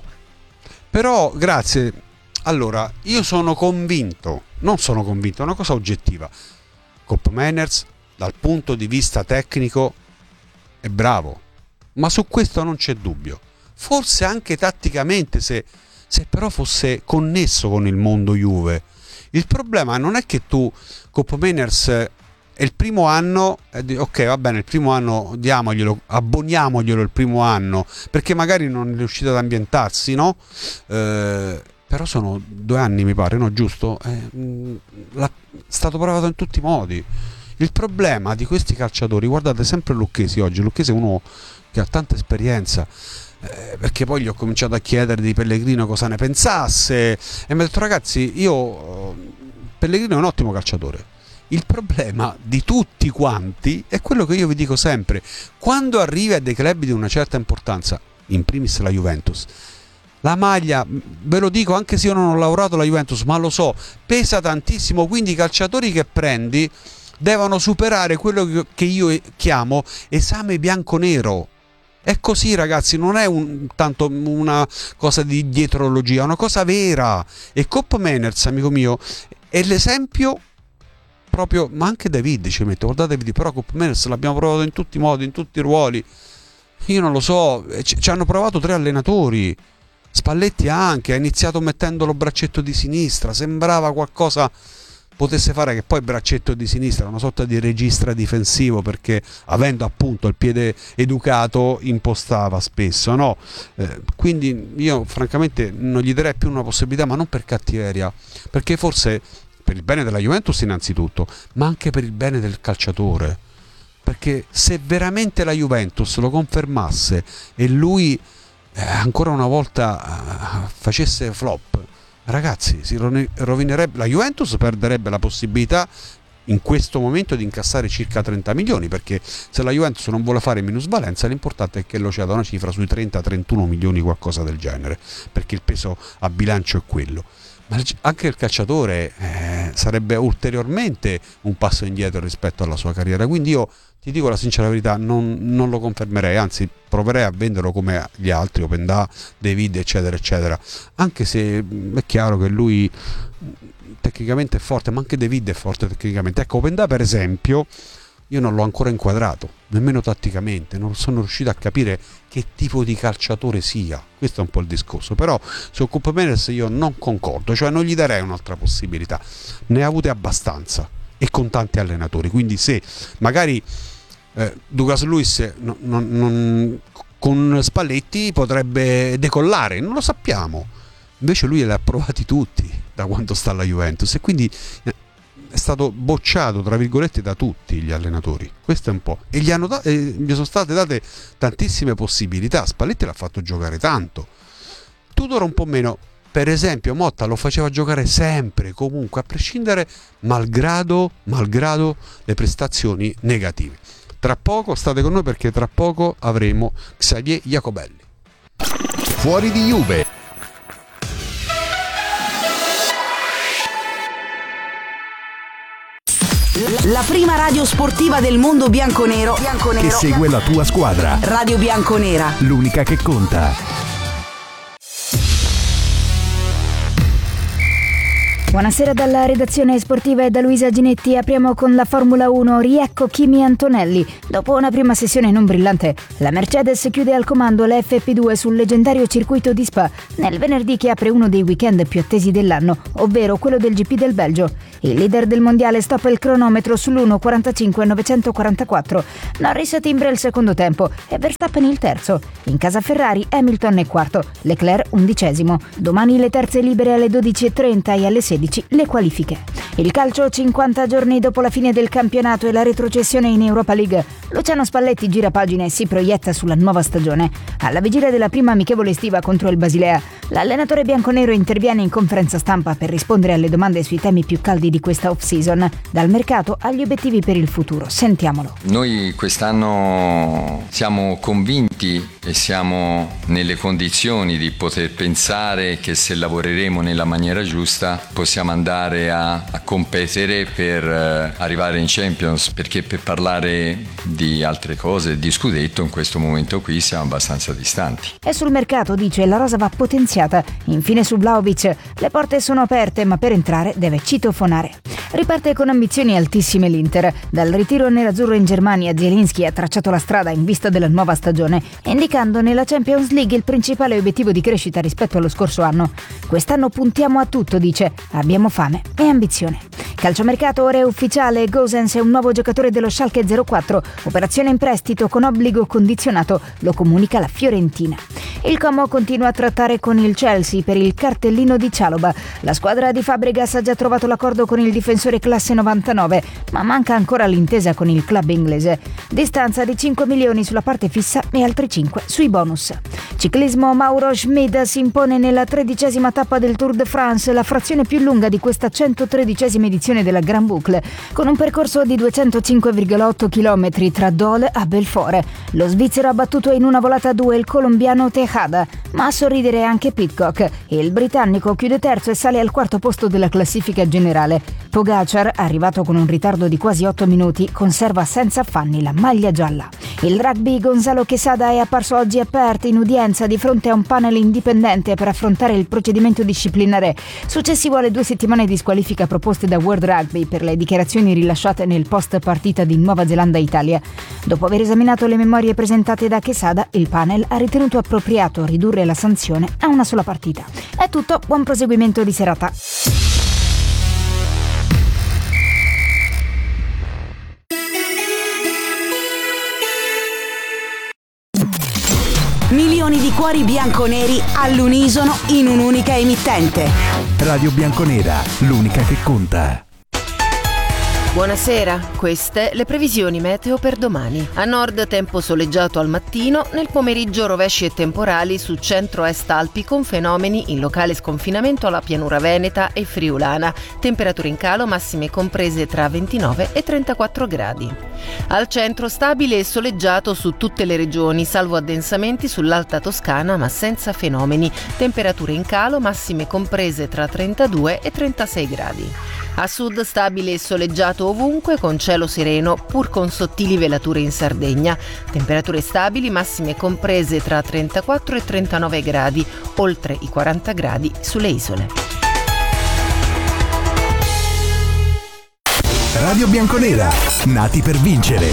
Però grazie. Allora, io sono convinto, non sono convinto, è una cosa oggettiva. Kopp Meiners dal punto di vista tecnico è bravo, ma su questo non c'è dubbio. Forse anche tatticamente, se, se però fosse connesso con il mondo Juve. Il problema non è che tu, Kopp Meiners, è il primo anno, ok, va bene, il primo anno diamoglielo, abboniamoglielo il primo anno, perché magari non è riuscito ad ambientarsi, no? Eh, però sono due anni, mi pare, no? Giusto? Eh, è stato provato in tutti i modi. Il problema di questi calciatori, guardate sempre Lucchesi oggi, Lucchesi è uno che ha tanta esperienza, eh, perché poi gli ho cominciato a chiedere di Pellegrino cosa ne pensasse e mi ha detto: ragazzi, io Pellegrino è un ottimo calciatore. Il problema di tutti quanti è quello che io vi dico sempre: quando arrivi a dei club di una certa importanza, in primis la Juventus, la maglia, ve lo dico anche se io non ho lavorato alla Juventus, ma lo so, pesa tantissimo, quindi i calciatori che prendi devono superare quello che io chiamo esame bianco-nero. È così, ragazzi, non è un, tanto una cosa di dietrologia, è una cosa vera. E Kopp Meiners, amico mio, è l'esempio proprio, ma anche David ci mette, guardate, però Kopp Meiners l'abbiamo provato in tutti i modi, in tutti i ruoli. Io non lo so, ci, ci hanno provato tre allenatori. Spalletti anche, ha iniziato mettendolo braccetto di sinistra, sembrava qualcosa potesse fare, che poi braccetto di sinistra, una sorta di regista difensivo, perché avendo appunto il piede educato impostava spesso, no? Eh, quindi io francamente non gli darei più una possibilità, ma non per cattiveria, perché forse per il bene della Juventus innanzitutto, ma anche per il bene del calciatore, perché se veramente la Juventus lo confermasse e lui eh, ancora una volta eh, facesse flop, ragazzi, si rovinerebbe, la Juventus perderebbe la possibilità in questo momento di incassare circa trenta milioni, perché se la Juventus non vuole fare minusvalenza, l'importante è che lo ceda una cifra sui trenta trentuno milioni, qualcosa del genere, perché il peso a bilancio è quello. Ma anche il calciatore eh, sarebbe ulteriormente un passo indietro rispetto alla sua carriera, quindi io ti dico la sincera verità, non, non lo confermerei, anzi proverei a venderlo come gli altri, Openda, David eccetera eccetera, anche se è chiaro che lui tecnicamente è forte, ma anche David è forte tecnicamente. Ecco, Openda per esempio io non l'ho ancora inquadrato, nemmeno tatticamente, non sono riuscito a capire che tipo di calciatore sia, questo è un po' il discorso. Però su Kopp Meiners io non concordo, cioè non gli darei un'altra possibilità, ne ha avute abbastanza e con tanti allenatori, quindi se magari eh, Douglas Luiz non, non, non, con Spalletti potrebbe decollare, non lo sappiamo, invece lui li ha provati tutti da quando sta alla Juventus e quindi è stato bocciato tra virgolette da tutti gli allenatori, questo è un po', e gli, hanno da- eh, gli sono state date tantissime possibilità. Spalletti l'ha fatto giocare tanto, Tudor un po' meno, per esempio Motta lo faceva giocare sempre, comunque, a prescindere, malgrado, malgrado le prestazioni negative. Tra poco state con noi, perché tra poco avremo Xavier Jacobelli. Fuori di Juve. La prima radio sportiva del mondo bianconero, bianconero Che segue la tua squadra. Radio Bianconera. L'unica che conta. Buonasera dalla redazione sportiva e da Luisa Ginetti. Apriamo con la Formula uno. Riecco Kimi Antonelli. Dopo una prima sessione non brillante, la Mercedes chiude al comando la F P due sul leggendario circuito di Spa nel venerdì che apre uno dei weekend più attesi dell'anno, ovvero quello del G P del Belgio. Il leader del mondiale stoppa il cronometro sull'uno quarantacinque novecentoquarantaquattro. Norris timbra il secondo tempo e Verstappen il terzo. In casa Ferrari Hamilton è quarto, Leclerc undicesimo. Domani le terze libere alle dodici e trenta e alle sedici le qualifiche. Il calcio cinquanta giorni dopo la fine del campionato e la retrocessione in Europa League. Luciano Spalletti gira pagina e si proietta sulla nuova stagione. Alla vigilia della prima amichevole estiva contro il Basilea, l'allenatore bianconero interviene in conferenza stampa per rispondere alle domande sui temi più caldi di questa off-season, dal mercato agli obiettivi per il futuro. Sentiamolo. Noi quest'anno siamo convinti e siamo nelle condizioni di poter pensare che se lavoreremo nella maniera giusta possiamo andare a, a competere per uh, arrivare in Champions, perché per parlare di altre cose, di scudetto, in questo momento qui siamo abbastanza distanti. E sul mercato, dice, la rosa va potenziata. Infine su Vlahovic, le porte sono aperte, ma per entrare deve citofonare. Riparte con ambizioni altissime l'Inter. Dal ritiro nerazzurro in Germania, Zielinski ha tracciato la strada in vista della nuova stagione, indicando nella Champions League il principale obiettivo di crescita rispetto allo scorso anno. Quest'anno puntiamo a tutto, dice, abbiamo fame e ambizione. Calciomercato, ora è ufficiale, Gosens è un nuovo giocatore dello Schalke zero quattro, operazione in prestito con obbligo condizionato, lo comunica la Fiorentina. Il Como continua a trattare con il Chelsea per il cartellino di Cialoba. La squadra di Fabregas ha già trovato l'accordo con il difensore classe novantanove, ma manca ancora l'intesa con il club inglese. Distanza di cinque milioni sulla parte fissa e altri cinque sui bonus. Ciclismo, Mauro Schmid si impone nella tredicesima tappa del Tour de France, la frazione più lunga di questa centotredicesima edizione della Grand Boucle, con un percorso di duecentocinque virgola otto chilometri tra Dole a Belfort. Lo svizzero ha battuto in una volata a due il colombiano Tejada, ma a sorridere anche Pidcock. Il britannico chiude terzo e sale al quarto posto della classifica generale. Pogacar, arrivato con un ritardo di quasi otto minuti, conserva senza affanni la maglia gialla. Il rugby, Gonzalo Quesada è apparso oggi a Perth in udienza di fronte a un panel indipendente per affrontare il procedimento disciplinare successivo alle due settimane di squalifica proposte da World Rugby per le dichiarazioni rilasciate nel post partita di Nuova Zelanda-Italia. Dopo aver esaminato le memorie presentate da Quesada, il panel ha ritenuto appropriato ridurre la sanzione a una sola partita. È tutto, buon proseguimento di serata. Milioni di cuori bianconeri all'unisono in un'unica emittente. Radio Bianconera, l'unica che conta. Buonasera, queste le previsioni meteo per domani. A nord tempo soleggiato al mattino, nel pomeriggio rovesci e temporali su centro-est Alpi con fenomeni in locale sconfinamento alla pianura veneta e friulana. Temperature in calo massime comprese tra ventinove e trentaquattro gradi. Al centro stabile e soleggiato su tutte le regioni, salvo addensamenti sull'Alta Toscana ma senza fenomeni. Temperature in calo massime comprese tra trentadue e trentasei gradi. A sud stabile e soleggiato ovunque con cielo sereno pur con sottili velature in Sardegna. Temperature stabili massime comprese tra trentaquattro e trentanove gradi, oltre i quaranta gradi sulle isole. Radio Bianconera, nati per vincere.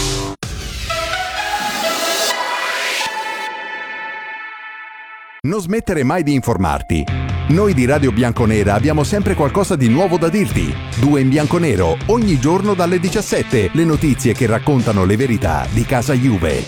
Non smettere mai di informarti. Noi di Radio Bianconera abbiamo sempre qualcosa di nuovo da dirti. Due in bianconero, ogni giorno dalle diciassette, le notizie che raccontano le verità di casa Juve.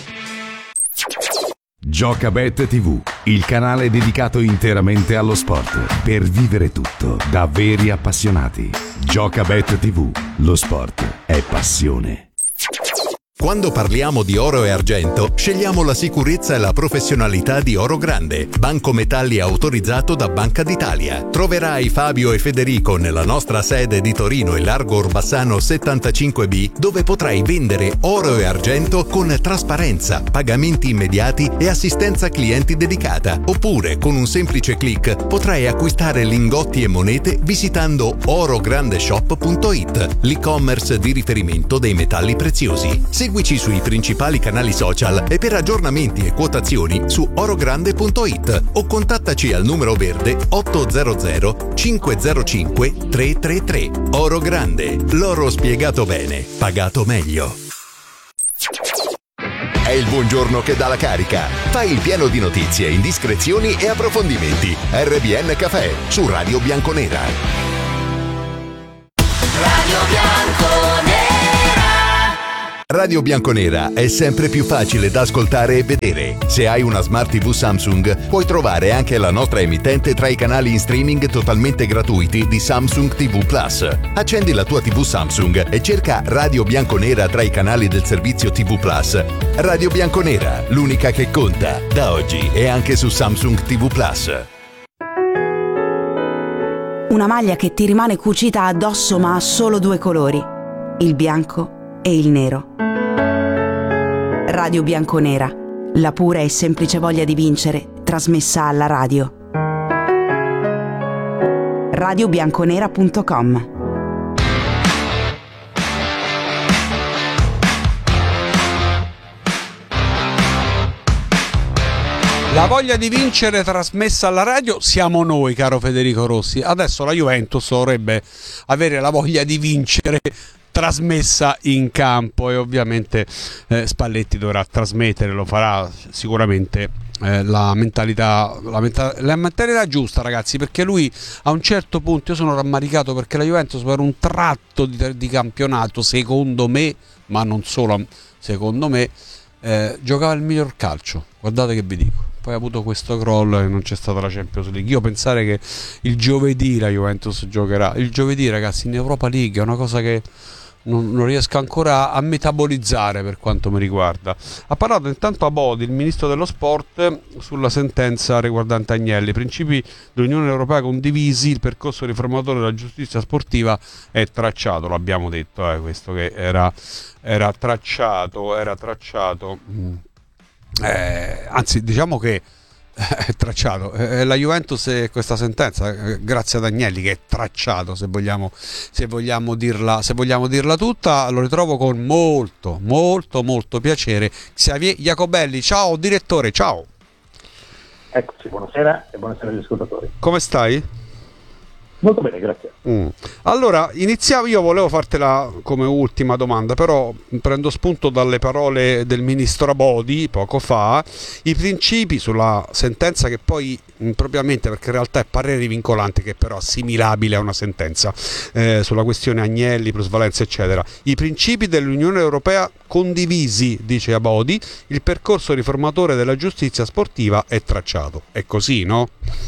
Giocabet tivù, il canale dedicato interamente allo sport, per vivere tutto da veri appassionati. Giocabet tivù, lo sport è passione. Quando parliamo di oro e argento, scegliamo la sicurezza e la professionalità di Oro Grande, banco metalli autorizzato da Banca d'Italia. Troverai Fabio e Federico nella nostra sede di Torino e Largo Orbassano settantacinque B, dove potrai vendere oro e argento con trasparenza, pagamenti immediati e assistenza clienti dedicata. Oppure, con un semplice click, potrai acquistare lingotti e monete visitando orograndeshop punto it, l'e-commerce di riferimento dei metalli preziosi. Seguici sui principali canali social e per aggiornamenti e quotazioni su orogrande punto it o contattaci al numero verde ottocento cinquecentocinque trecentotrentatré. Oro Grande, l'oro spiegato bene, pagato meglio. È il buongiorno che dà la carica. Fai il pieno di notizie, indiscrezioni e approfondimenti. R B N Café su Radio Bianconera. Radio Bianconera. Radio Bianconera è sempre più facile da ascoltare e vedere. Se hai una Smart tivù Samsung, puoi trovare anche la nostra emittente tra i canali in streaming totalmente gratuiti di Samsung tivù Plus. Accendi la tua tivù Samsung e cerca Radio Bianconera tra i canali del servizio tivù Plus. Radio Bianconera, l'unica che conta, da oggi e anche su Samsung tivù Plus. Una maglia che ti rimane cucita addosso ma ha solo due colori, il bianco e il nero. Radio Bianconera, la pura e semplice voglia di vincere, trasmessa alla radio. radio bianconera punto com. La voglia di vincere trasmessa alla radio siamo noi, caro Federico Rossi. Adesso la Juventus dovrebbe avere la voglia di vincere trasmessa in campo e ovviamente eh, Spalletti dovrà trasmettere, lo farà sicuramente eh, la mentalità la, menta- la mentalità giusta, ragazzi, perché lui a un certo punto, io sono rammaricato perché la Juventus per un tratto di, di campionato, secondo me, ma non solo secondo me, eh, giocava il miglior calcio, guardate che vi dico. Poi ha avuto questo crollo e non c'è stata la Champions League. Io pensare che il giovedì la Juventus giocherà, il giovedì, ragazzi, in Europa League è una cosa che non, non riesco ancora a metabolizzare per quanto mi riguarda. Ha parlato intanto Abodi, il ministro dello sport, sulla sentenza riguardante Agnelli. I principi dell'Unione Europea condivisi, il percorso riformatore della giustizia sportiva è tracciato, l'abbiamo detto, eh, questo che era, era tracciato, era tracciato. Eh, anzi, diciamo che è tracciato. Eh, la Juventus e questa sentenza, eh, grazie ad Agnelli, che è tracciato, se vogliamo, se vogliamo dirla, se vogliamo dirla tutta, lo ritrovo con molto, molto, molto piacere. Xavier Jacobelli, ciao direttore, ciao. Eccoci, buonasera e buonasera agli ascoltatori. Come stai? Molto bene, grazie. Mm. Allora, iniziamo, io volevo fartela come ultima domanda, però prendo spunto dalle parole del ministro Abodi poco fa, i principi sulla sentenza che poi impropriamente, perché in realtà è parere vincolante che però è assimilabile a una sentenza, eh, sulla questione Agnelli, plusvalenza eccetera, i principi dell'Unione Europea condivisi, dice Abodi, il percorso riformatore della giustizia sportiva è tracciato. È così, no?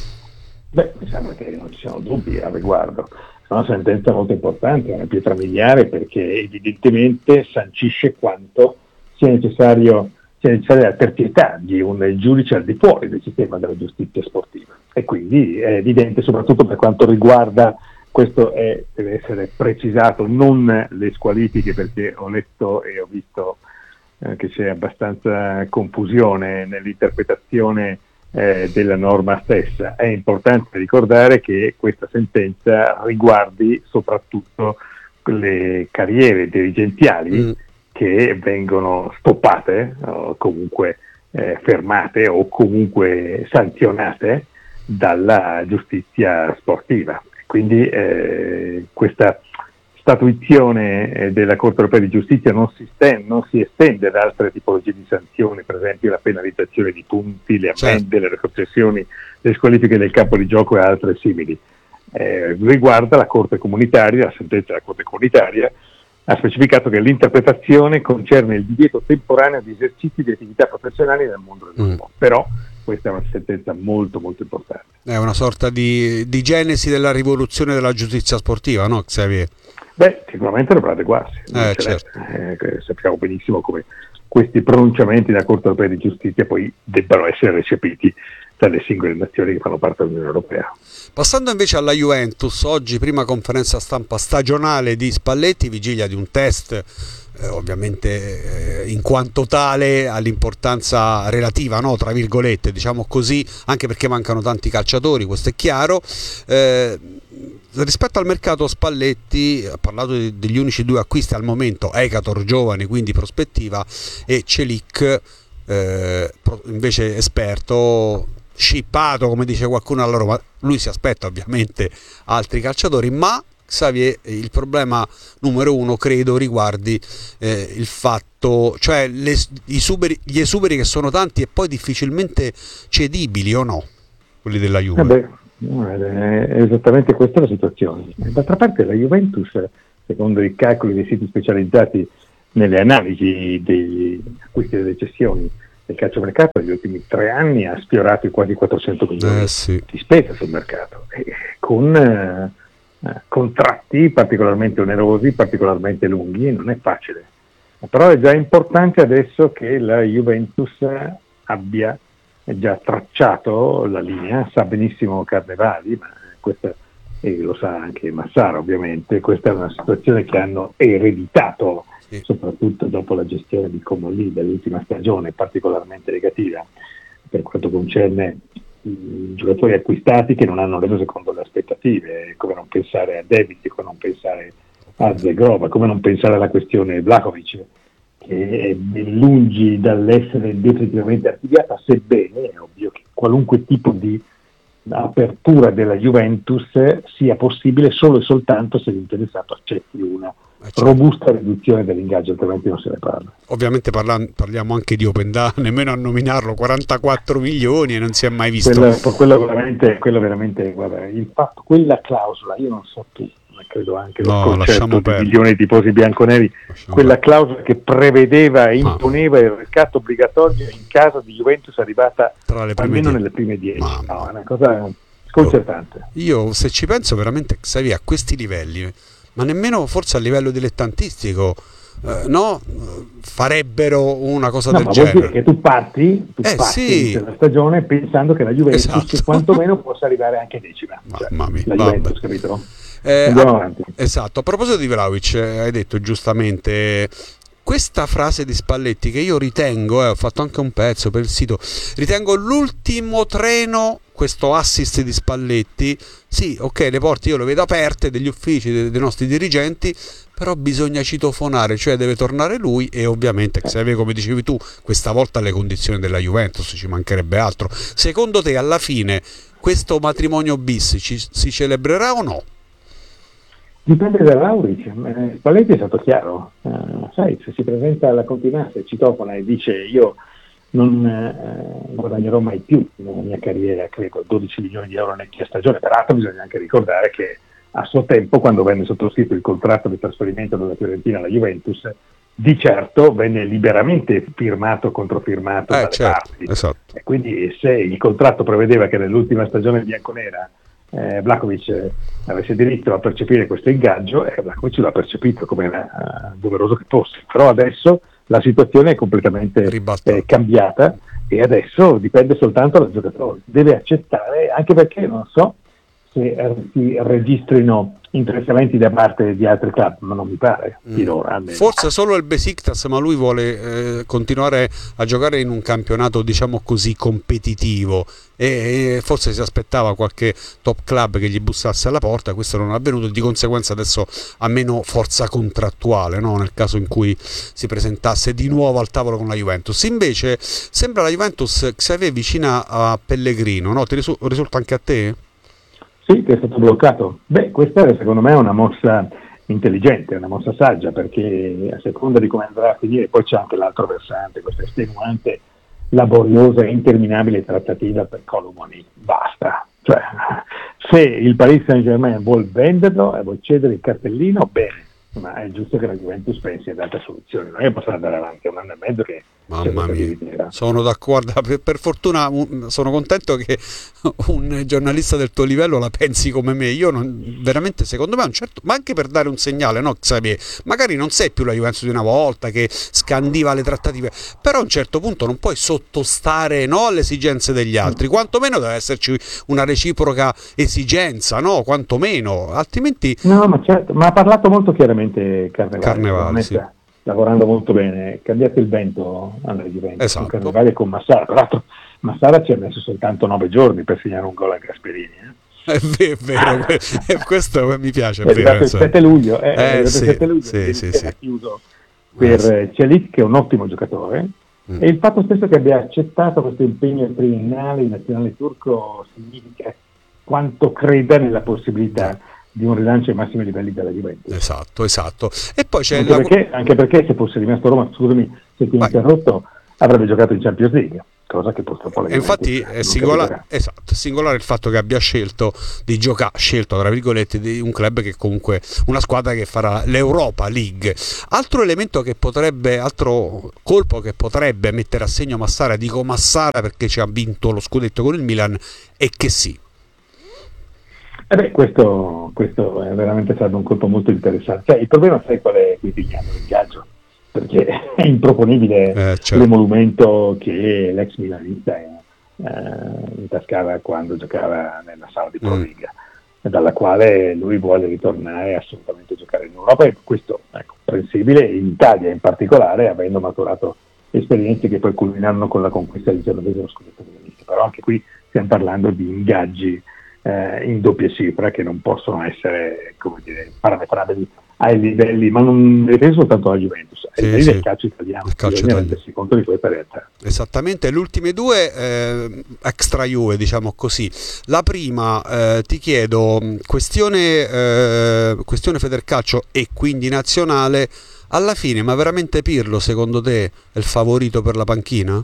Beh, mi sembra che non ci siano dubbi al riguardo. È una sentenza molto importante, è una pietra miliare, perché evidentemente sancisce quanto sia necessario, sia necessaria la terzietà di un giudice al di fuori del sistema della giustizia sportiva. E quindi è evidente, soprattutto per quanto riguarda, questo è, deve essere precisato, non le squalifiche, perché ho letto e ho visto eh, che c'è abbastanza confusione nell'interpretazione Eh, della norma stessa. È importante ricordare che questa sentenza riguardi soprattutto le carriere dirigenziali mm. che vengono stoppate o comunque eh, fermate o comunque sanzionate dalla giustizia sportiva. Quindi eh, questa statuizione eh, della Corte Europea di Giustizia non si, stende, non si estende ad altre tipologie di sanzioni, per esempio la penalizzazione di punti, le ammende, certo. le retrocessioni, le squalifiche del campo di gioco e altre simili. Eh, riguarda la Corte comunitaria, la sentenza della Corte comunitaria ha specificato che l'interpretazione concerne il divieto temporaneo di esercizi di attività professionali nel mondo del sport. Mm. Però questa è una sentenza molto molto importante. È una sorta di, di genesi della rivoluzione della giustizia sportiva, no Xavier? Beh, sicuramente dovrà adeguarsi. Eh, certo. eh, sappiamo benissimo come questi pronunciamenti della Corte Europea di Giustizia poi debbano essere recepiti dalle singole nazioni che fanno parte dell'Unione Europea. Passando invece alla Juventus, oggi prima conferenza stampa stagionale di Spalletti, vigilia di un test, eh, ovviamente eh, in quanto tale all'importanza relativa, no, tra virgolette, diciamo così, anche perché mancano tanti calciatori, questo è chiaro. Eh, rispetto al mercato Spalletti ha parlato di, degli unici due acquisti al momento, Ekator giovane, quindi prospettiva, e Celik, eh, invece esperto, scippato come dice qualcuno alla Roma. Lui si aspetta ovviamente altri calciatori, ma Xavier, il problema numero uno credo riguardi eh, il fatto, cioè le, i superi, gli esuberi che sono tanti e poi difficilmente cedibili, o no? Quelli della Juve. Eh beh, è esattamente questa la situazione. D'altra parte la Juventus, secondo i calcoli dei siti specializzati nelle analisi degli acquisti e delle cessioni del calciomercato, negli ultimi tre anni ha sfiorato i quasi quattrocento milioni eh, sì. di spesa sul mercato, e con eh, contratti particolarmente onerosi, particolarmente lunghi. Non è facile, però è già importante adesso che la Juventus abbia già tracciato la linea. Sa benissimo Carnevali, ma questa, e lo sa anche Massara ovviamente, questa è una situazione che hanno ereditato, sì, soprattutto dopo la gestione di Comolli dell'ultima stagione, particolarmente negativa per quanto concerne i giocatori acquistati che non hanno reso secondo le aspettative, come non pensare a David, come non pensare a Zegrova, come non pensare alla questione Vlahovic, che è lungi dall'essere definitivamente archiviata, sebbene è ovvio che qualunque tipo di apertura della Juventus sia possibile solo e soltanto se l'interessato accetti una robusta riduzione dell'ingaggio, altrimenti non se ne parla. Ovviamente parla, parliamo anche di Openda, nemmeno a nominarlo, quarantaquattro milioni, e non si è mai visto. Quello, quello veramente, quello veramente, guarda, il fatto, quella clausola, io non so tu, ma credo anche lo no, concetto di milioni di tifosi bianconeri, lasciamo quella perdere. Clausola che prevedeva e imponeva ah. il riscatto obbligatorio in caso di Juventus arrivata tra le almeno die- nelle prime dieci. No, è una cosa sconcertante. Io, se ci penso veramente, Xavier, a questi livelli, ma nemmeno forse a livello dilettantistico, eh, no, farebbero una cosa no, del ma genere. Vuol dire che tu parti, tu eh, parti sì. per la stagione pensando che la Juventus esatto. quantomeno possa arrivare anche decima. Cioè, mia, la Juventus, capito? Eh, Andiamo a, avanti. Esatto. A proposito di Vlahovic, hai detto giustamente questa frase di Spalletti, che io ritengo, eh, ho fatto anche un pezzo per il sito, ritengo l'ultimo treno, questo assist di Spalletti. Sì, ok, le porte io le vedo aperte degli uffici dei, dei nostri dirigenti, però bisogna citofonare, cioè deve tornare lui, e ovviamente, Xavier, come dicevi tu, questa volta le condizioni della Juventus, ci mancherebbe altro. Secondo te alla fine questo matrimonio bis ci, si celebrerà o no? Dipende da Vlahovic. eh, Spalletti è stato chiaro, eh, sai, se si presenta alla Continenza, se citofona e dice io non eh, guadagnerò mai più nella mia carriera, credo, dodici milioni di euro netto a stagione. Peraltro bisogna anche ricordare che a suo tempo, quando venne sottoscritto il contratto di trasferimento dalla Fiorentina alla Juventus, di certo venne liberamente firmato, controfirmato eh, dalle certo, parti. Esatto. E quindi se il contratto prevedeva che nell'ultima stagione bianconera eh, Vlahovic eh, avesse diritto a percepire questo ingaggio, e eh, Vlahovic l'ha percepito come era uh, doveroso che fosse. Però adesso la situazione è completamente eh, cambiata, e adesso dipende soltanto dal giocatore. Deve accettare, anche perché non so se eh, si registrino interessamenti da parte di altri club, ma non mi pare finora. Mm. Forse solo il Besiktas, ma lui vuole eh, continuare a giocare in un campionato, diciamo così, competitivo, e, e forse si aspettava qualche top club che gli bussasse alla porta. Questo non è avvenuto, di conseguenza adesso ha meno forza contrattuale, no? Nel caso in cui si presentasse di nuovo al tavolo con la Juventus. Invece sembra la Juventus Xavier vicina a Pellegrino, no? Ti risu- risulta anche a te? Sì, che è stato bloccato. Beh, questa secondo me è una mossa intelligente, una mossa saggia, perché a seconda di come andrà a finire, poi c'è anche l'altro versante, questa estenuante, laboriosa e interminabile trattativa per Colomoni. Basta. Cioè, se il Paris Saint-Germain vuol venderlo e vuol cedere il cartellino, bene, ma è giusto che la Juventus pensi ad altre soluzioni. Non è che possiamo andare avanti, è un anno e mezzo che Mamma mia, sono d'accordo, per, per fortuna un, sono contento che un giornalista del tuo livello la pensi come me. Io non, veramente secondo me un certo, ma anche per dare un segnale, no? Xavier, magari non sei più la Juventus di una volta che scandiva le trattative, però a un certo punto non puoi sottostare, no, alle esigenze degli altri, quantomeno deve esserci una reciproca esigenza, no? Quantomeno, altrimenti... No, ma certo, ma ha parlato molto chiaramente Carnevale. Carnevale, sì. Lavorando molto bene, cambiate il vento Andrea Juventus, esatto. Con Carnevale e con Massara. Tra l'altro Massara ci ha messo soltanto nove giorni per segnare un gol a Gasperini. Eh? È vero, è vero. Questo mi piace. È, è arrivato il sette luglio, eh, è eh, sì, il sette luglio sì, sì, sì. Ha chiuso per eh, sì. Celic, che è un ottimo giocatore, mm. e il fatto stesso che abbia accettato questo impegno triennale in nazionale turco significa quanto creda nella possibilità di un rilancio ai massimi livelli della Juventus. Esatto, esatto. E poi c'è anche, la... perché, anche perché se fosse rimasto a Roma, scusami se ti ho interrotto, avrebbe giocato in Champions League, cosa che purtroppo la e infatti è singolare, esatto, singolare il fatto che abbia scelto di giocare, scelto tra virgolette, di un club che comunque, una squadra che farà l'Europa League. Altro elemento che potrebbe, altro colpo che potrebbe mettere a segno Massara, dico Massara perché ci ha vinto lo scudetto con il Milan, è che sì. Eh beh, questo, questo è veramente stato un colpo molto interessante. Cioè, il problema sai qual è qui Vigliano, l'ingaggio, perché è improponibile eh, certo. l'emolumento che l'ex milanista eh, intascava quando giocava nella sala di Pro Liga, mm. dalla quale lui vuole ritornare assolutamente a giocare in Europa, e questo è comprensibile in Italia in particolare, avendo maturato esperienze che poi culminano con la conquista del diciannovesimo scudetto milanista. Però anche qui stiamo parlando di ingaggi Eh, in doppia cifra che non possono essere, come dire, parametrabili ai livelli, ma non ne penso soltanto alla Juventus, ai sì, livelli sì. del calcio italiano, il calcio bisogna rendersi conto di questa realtà. Esattamente, le ultime due eh, extra Juve, diciamo così. La prima, eh, ti chiedo, questione, eh, questione Federcalcio e quindi nazionale, alla fine, ma veramente Pirlo secondo te è il favorito per la panchina?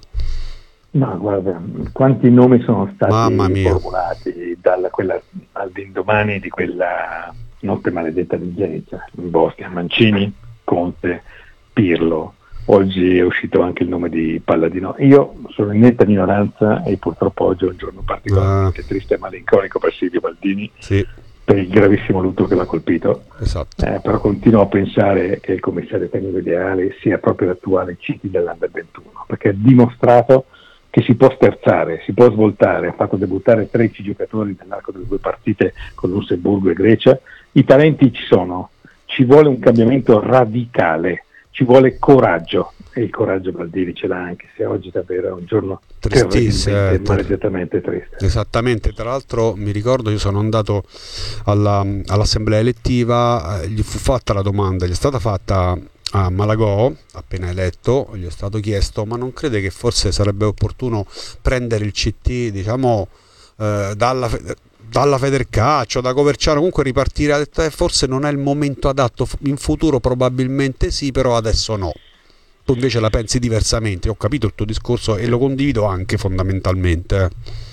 No, guarda, quanti nomi sono stati formulati dalla, quella, all'indomani di quella notte maledetta di Vicenza, in Bosnia, Mancini, Conte, Pirlo, oggi è uscito anche il nome di Palladino. Io sono in netta ignoranza e purtroppo oggi è un giorno particolarmente ah. triste e malinconico per Silvio Baldini, sì. per il gravissimo lutto che l'ha colpito, esatto. eh, però continuo a pensare che il commissario tecnico ideale sia proprio l'attuale Citi dell'Under ventuno, perché ha dimostrato che si può sterzare, si può svoltare, ha fatto debuttare tredici giocatori nell'arco delle due partite con Lussemburgo e Grecia. I talenti ci sono, ci vuole un cambiamento radicale, ci vuole coraggio, e il coraggio Baldini ce l'ha, anche se oggi davvero è un giorno tristissimo, eh, maledettamente triste. Esattamente, tra l'altro mi ricordo, io sono andato alla, all'assemblea elettiva, eh, gli fu fatta la domanda, gli è stata fatta a Malagò, appena eletto, gli è stato chiesto: ma non crede che forse sarebbe opportuno prendere il C T, diciamo, eh, dalla, dalla Federcalcio, da Coverciano, comunque ripartire? Ha detto, eh, forse non è il momento adatto, in futuro probabilmente sì, però adesso no. Tu invece la pensi diversamente, ho capito il tuo discorso e lo condivido anche fondamentalmente.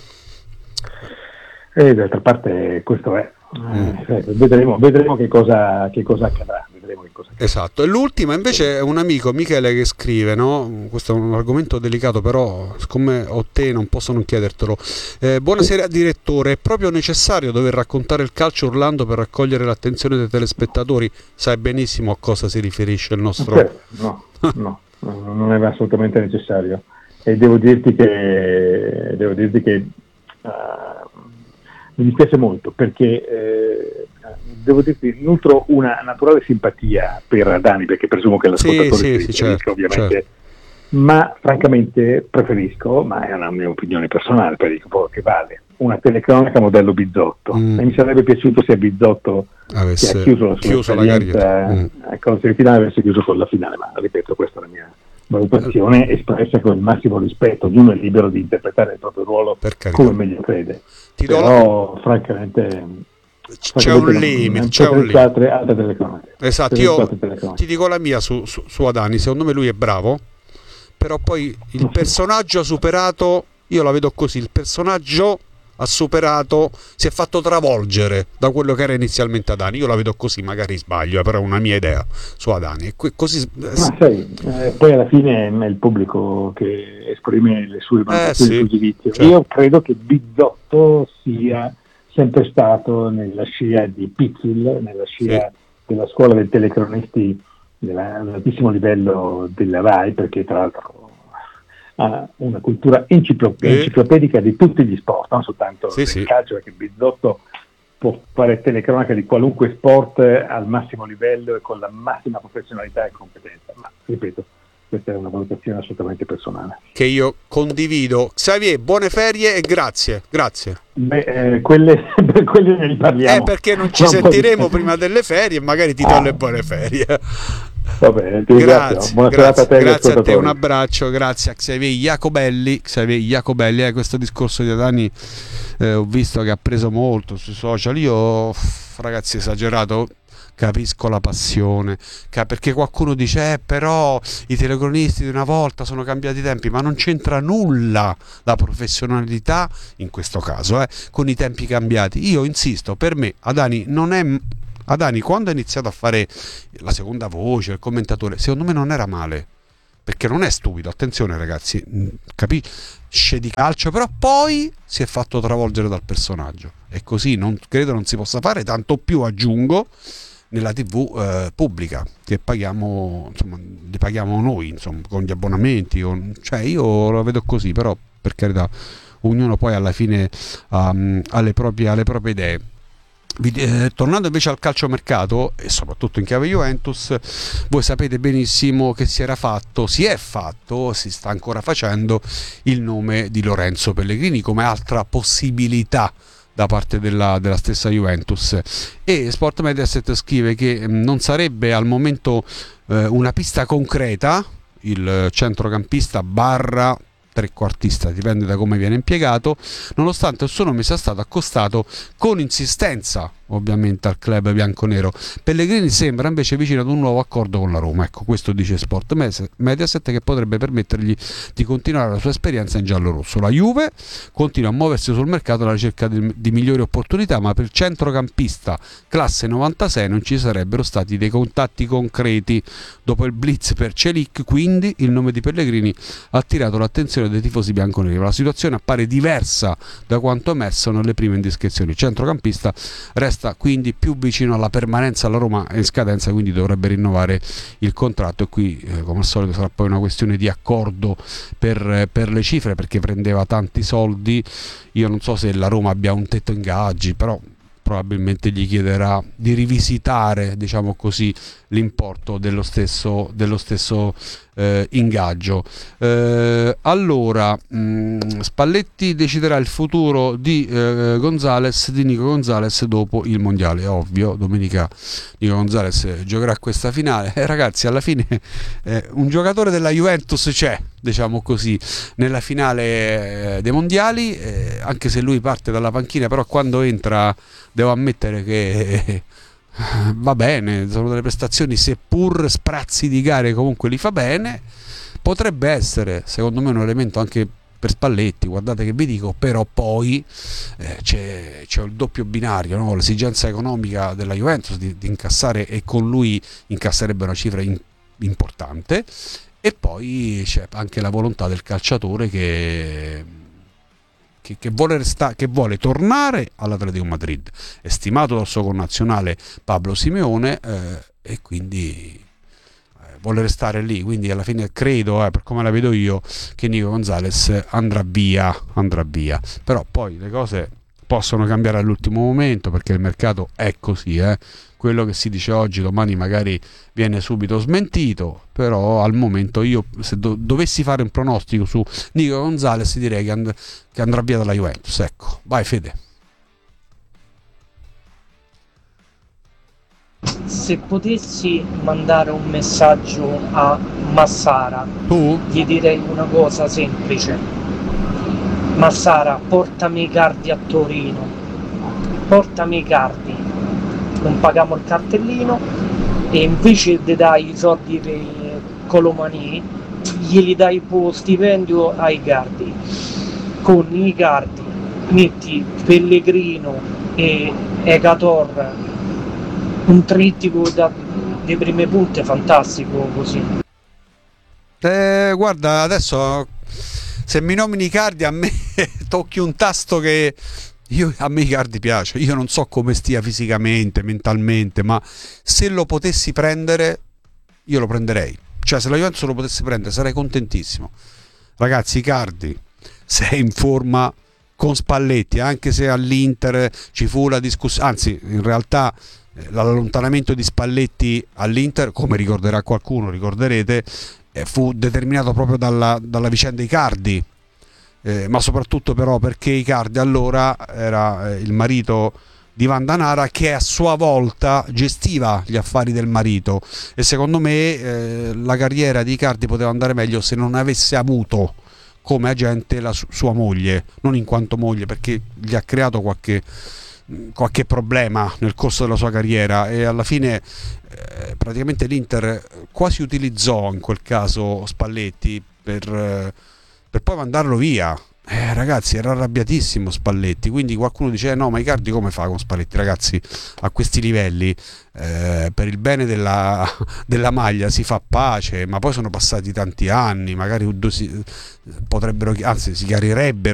E eh, d'altra parte questo è, mm. eh, vedremo, vedremo che cosa, che cosa accadrà. Che cosa esatto. E l'ultima invece è un amico, Michele, che scrive, no? Questo è un argomento delicato, però siccome ho te non posso non chiedertelo. Eh, buonasera direttore, è proprio necessario dover raccontare il calcio urlando per raccogliere l'attenzione dei telespettatori? Sai benissimo a cosa si riferisce il nostro... No, no, no, non è assolutamente necessario, e devo dirti che devo dirti che uh, mi dispiace molto, perché eh, devo dirti, nutro una naturale simpatia per Dani, perché presumo che l'ascoltatore sì, sì, sì, certo, ovviamente, certo. ma francamente preferisco, ma è una mia opinione personale, per il che vale, una telecronaca modello Bizzotto, mm. e mi sarebbe piaciuto se Bizzotto, avesse che ha chiuso la sua chiuso la carriera mm. con la semifinale, avesse chiuso con la finale, ma ripeto, questa è la mia valutazione espressa con il massimo rispetto. Ognuno è libero di interpretare il proprio ruolo come meglio crede. Ti però la... francamente c'è un limite, c'è un limite. Altre, altre telecronache. Esatto, io ti dico la mia su, su, su Adani, secondo me lui è bravo, però poi il personaggio ha superato, io la vedo così, il personaggio ha superato, si è fatto travolgere da quello che era inizialmente Adani. Io la vedo così, magari sbaglio, però è una mia idea su Adani. E così, Ma sai, eh, poi alla fine è il pubblico che esprime le sue valutazioni, sì, il suo giudizio. certo. Io credo che Bizzotto sia sempre stato nella scia di Pizzul, nella scia Sì. della scuola dei telecronisti dell'altissimo livello della RAI, perché tra l'altro ha una cultura enciclop- Sì. enciclopedica di tutti gli sport, non soltanto Sì, del sì. calcio, perché Bizzotto può fare telecronaca di qualunque sport al massimo livello e con la massima professionalità e competenza, ma ripeto, questa è una valutazione assolutamente personale. Che io condivido. Xavier, buone ferie e grazie, grazie. Beh, eh, quelle, per quelle ne riparliamo. Eh, perché non ci Tra un po' di sentiremo tempo. prima delle ferie e magari ti do Ah. le buone ferie. Va bene, ti ringrazio. Grazie, Buona serata a te, grazie, agli grazie a te, ascoltatori. un abbraccio, grazie a Xavier Jacobelli. Xavier Jacobelli, eh, questo discorso di Adani eh, ho visto che ha preso molto sui social. Io, uff, ragazzi, esagerato. Capisco la passione, ca- perché qualcuno dice eh, però i telecronisti di una volta sono cambiati i tempi, ma non c'entra nulla la professionalità in questo caso eh, con i tempi cambiati. Io insisto, per me Adani non è Adani quando ha iniziato a fare la seconda voce, il commentatore, secondo me non era male, perché non è stupido, attenzione ragazzi, capisce di calcio, però poi si è fatto travolgere dal personaggio e così non, credo non si possa fare, tanto più aggiungo nella tivù eh, pubblica che paghiamo, insomma, li paghiamo noi, insomma, con gli abbonamenti, con, cioè io lo vedo così, però per carità ognuno poi alla fine um, ha le proprie, ha le proprie idee. Eh, tornando invece al calciomercato e soprattutto in chiave Juventus, voi sapete benissimo che si era fatto, si è fatto, si sta ancora facendo il nome di Lorenzo Pellegrini come altra possibilità da parte della, della stessa Juventus, e Sport Mediaset scrive che non sarebbe al momento eh, una pista concreta il centrocampista barra trequartista, dipende da come viene impiegato, nonostante il suo nome sia stato accostato con insistenza ovviamente al club bianconero. Pellegrini sembra invece vicino ad un nuovo accordo con la Roma, ecco, questo dice Sport Mediaset, che potrebbe permettergli di continuare la sua esperienza in giallo-rosso. La Juve continua a muoversi sul mercato alla ricerca di, di migliori opportunità, ma per il centrocampista classe novantasei non ci sarebbero stati dei contatti concreti. Dopo il blitz per Celic, quindi, il nome di Pellegrini ha attirato l'attenzione dei tifosi bianconeri. La situazione appare diversa da quanto emerso nelle prime indiscrezioni. Il centrocampista resta quindi più vicino alla permanenza alla Roma, è in scadenza, quindi dovrebbe rinnovare il contratto, e qui eh, come al solito sarà poi una questione di accordo per, per le cifre, perché prendeva tanti soldi. Io non so se la Roma abbia un tetto ingaggi, però probabilmente gli chiederà di rivisitare, diciamo così, l'importo dello stesso, dello stesso eh, ingaggio. Eh, allora, mh, Spalletti deciderà il futuro di eh, Gonzalez, di Nico Gonzalez dopo il mondiale. È ovvio, domenica Nico Gonzalez giocherà questa finale. Eh, ragazzi, alla fine eh, un giocatore della Juventus c'è, diciamo così, nella finale eh, dei mondiali, eh, anche se lui parte dalla panchina, però quando entra devo ammettere che eh, va bene, sono delle prestazioni, seppur sprazzi di gare, comunque li fa bene. Potrebbe essere, secondo me, un elemento anche per Spalletti, guardate che vi dico, però poi eh, c'è, c'è il doppio binario, no? L'esigenza economica della Juventus di, di incassare, e con lui incasserebbe una cifra in, importante, e poi c'è anche la volontà del calciatore che Che, che, vuole resta- che vuole tornare all'Atletico Madrid, è stimato dal suo connazionale Pablo Simeone, eh, e quindi eh, vuole restare lì, quindi alla fine credo, eh, per come la vedo io, che Nico Gonzalez andrà via, andrà via, però poi le cose possono cambiare all'ultimo momento, perché il mercato è così, eh. Quello che si dice oggi domani magari viene subito smentito, però al momento io, se do- dovessi fare un pronostico su Nico Gonzalez, direi che, and- che andrà via dalla Juventus. Ecco, vai Fede. Se potessi mandare un messaggio a Massara, tu? Gli direi una cosa semplice: Massara, portami i cardi a Torino, portami i cardi, non paghiamo il cartellino, e invece di dai i soldi per Colomani glieli dai po stipendio ai cardi. Con i cardi metti Pellegrino e Egator, un trittico da, di prime punte fantastico così. Eh, guarda, adesso se mi nomini Icardi a me tocchi un tasto che io, a me Icardi piace, io non so come stia fisicamente, mentalmente, ma se lo potessi prendere io lo prenderei, cioè se la Juventus lo potesse prendere sarei contentissimo. Ragazzi, Icardi, se è in forma con Spalletti, anche se all'Inter ci fu la discussione, anzi in realtà l'allontanamento di Spalletti all'Inter, come ricorderà qualcuno, ricorderete, fu determinato proprio dalla, dalla vicenda Icardi, eh, ma soprattutto però perché Icardi allora era il marito di Vanda Nara, che a sua volta gestiva gli affari del marito, e secondo me eh, la carriera di Icardi poteva andare meglio se non avesse avuto come agente la su- sua moglie, non in quanto moglie, perché gli ha creato qualche qualche problema nel corso della sua carriera, e alla fine eh, praticamente l'Inter quasi utilizzò in quel caso Spalletti per, eh, per poi mandarlo via. Eh, ragazzi, era arrabbiatissimo Spalletti, quindi qualcuno dice eh, no, ma Icardi come fa con Spalletti? Ragazzi, a questi livelli eh, per il bene della, della maglia si fa pace, ma poi sono passati tanti anni, magari si, potrebbero, anzi si chiarirebbero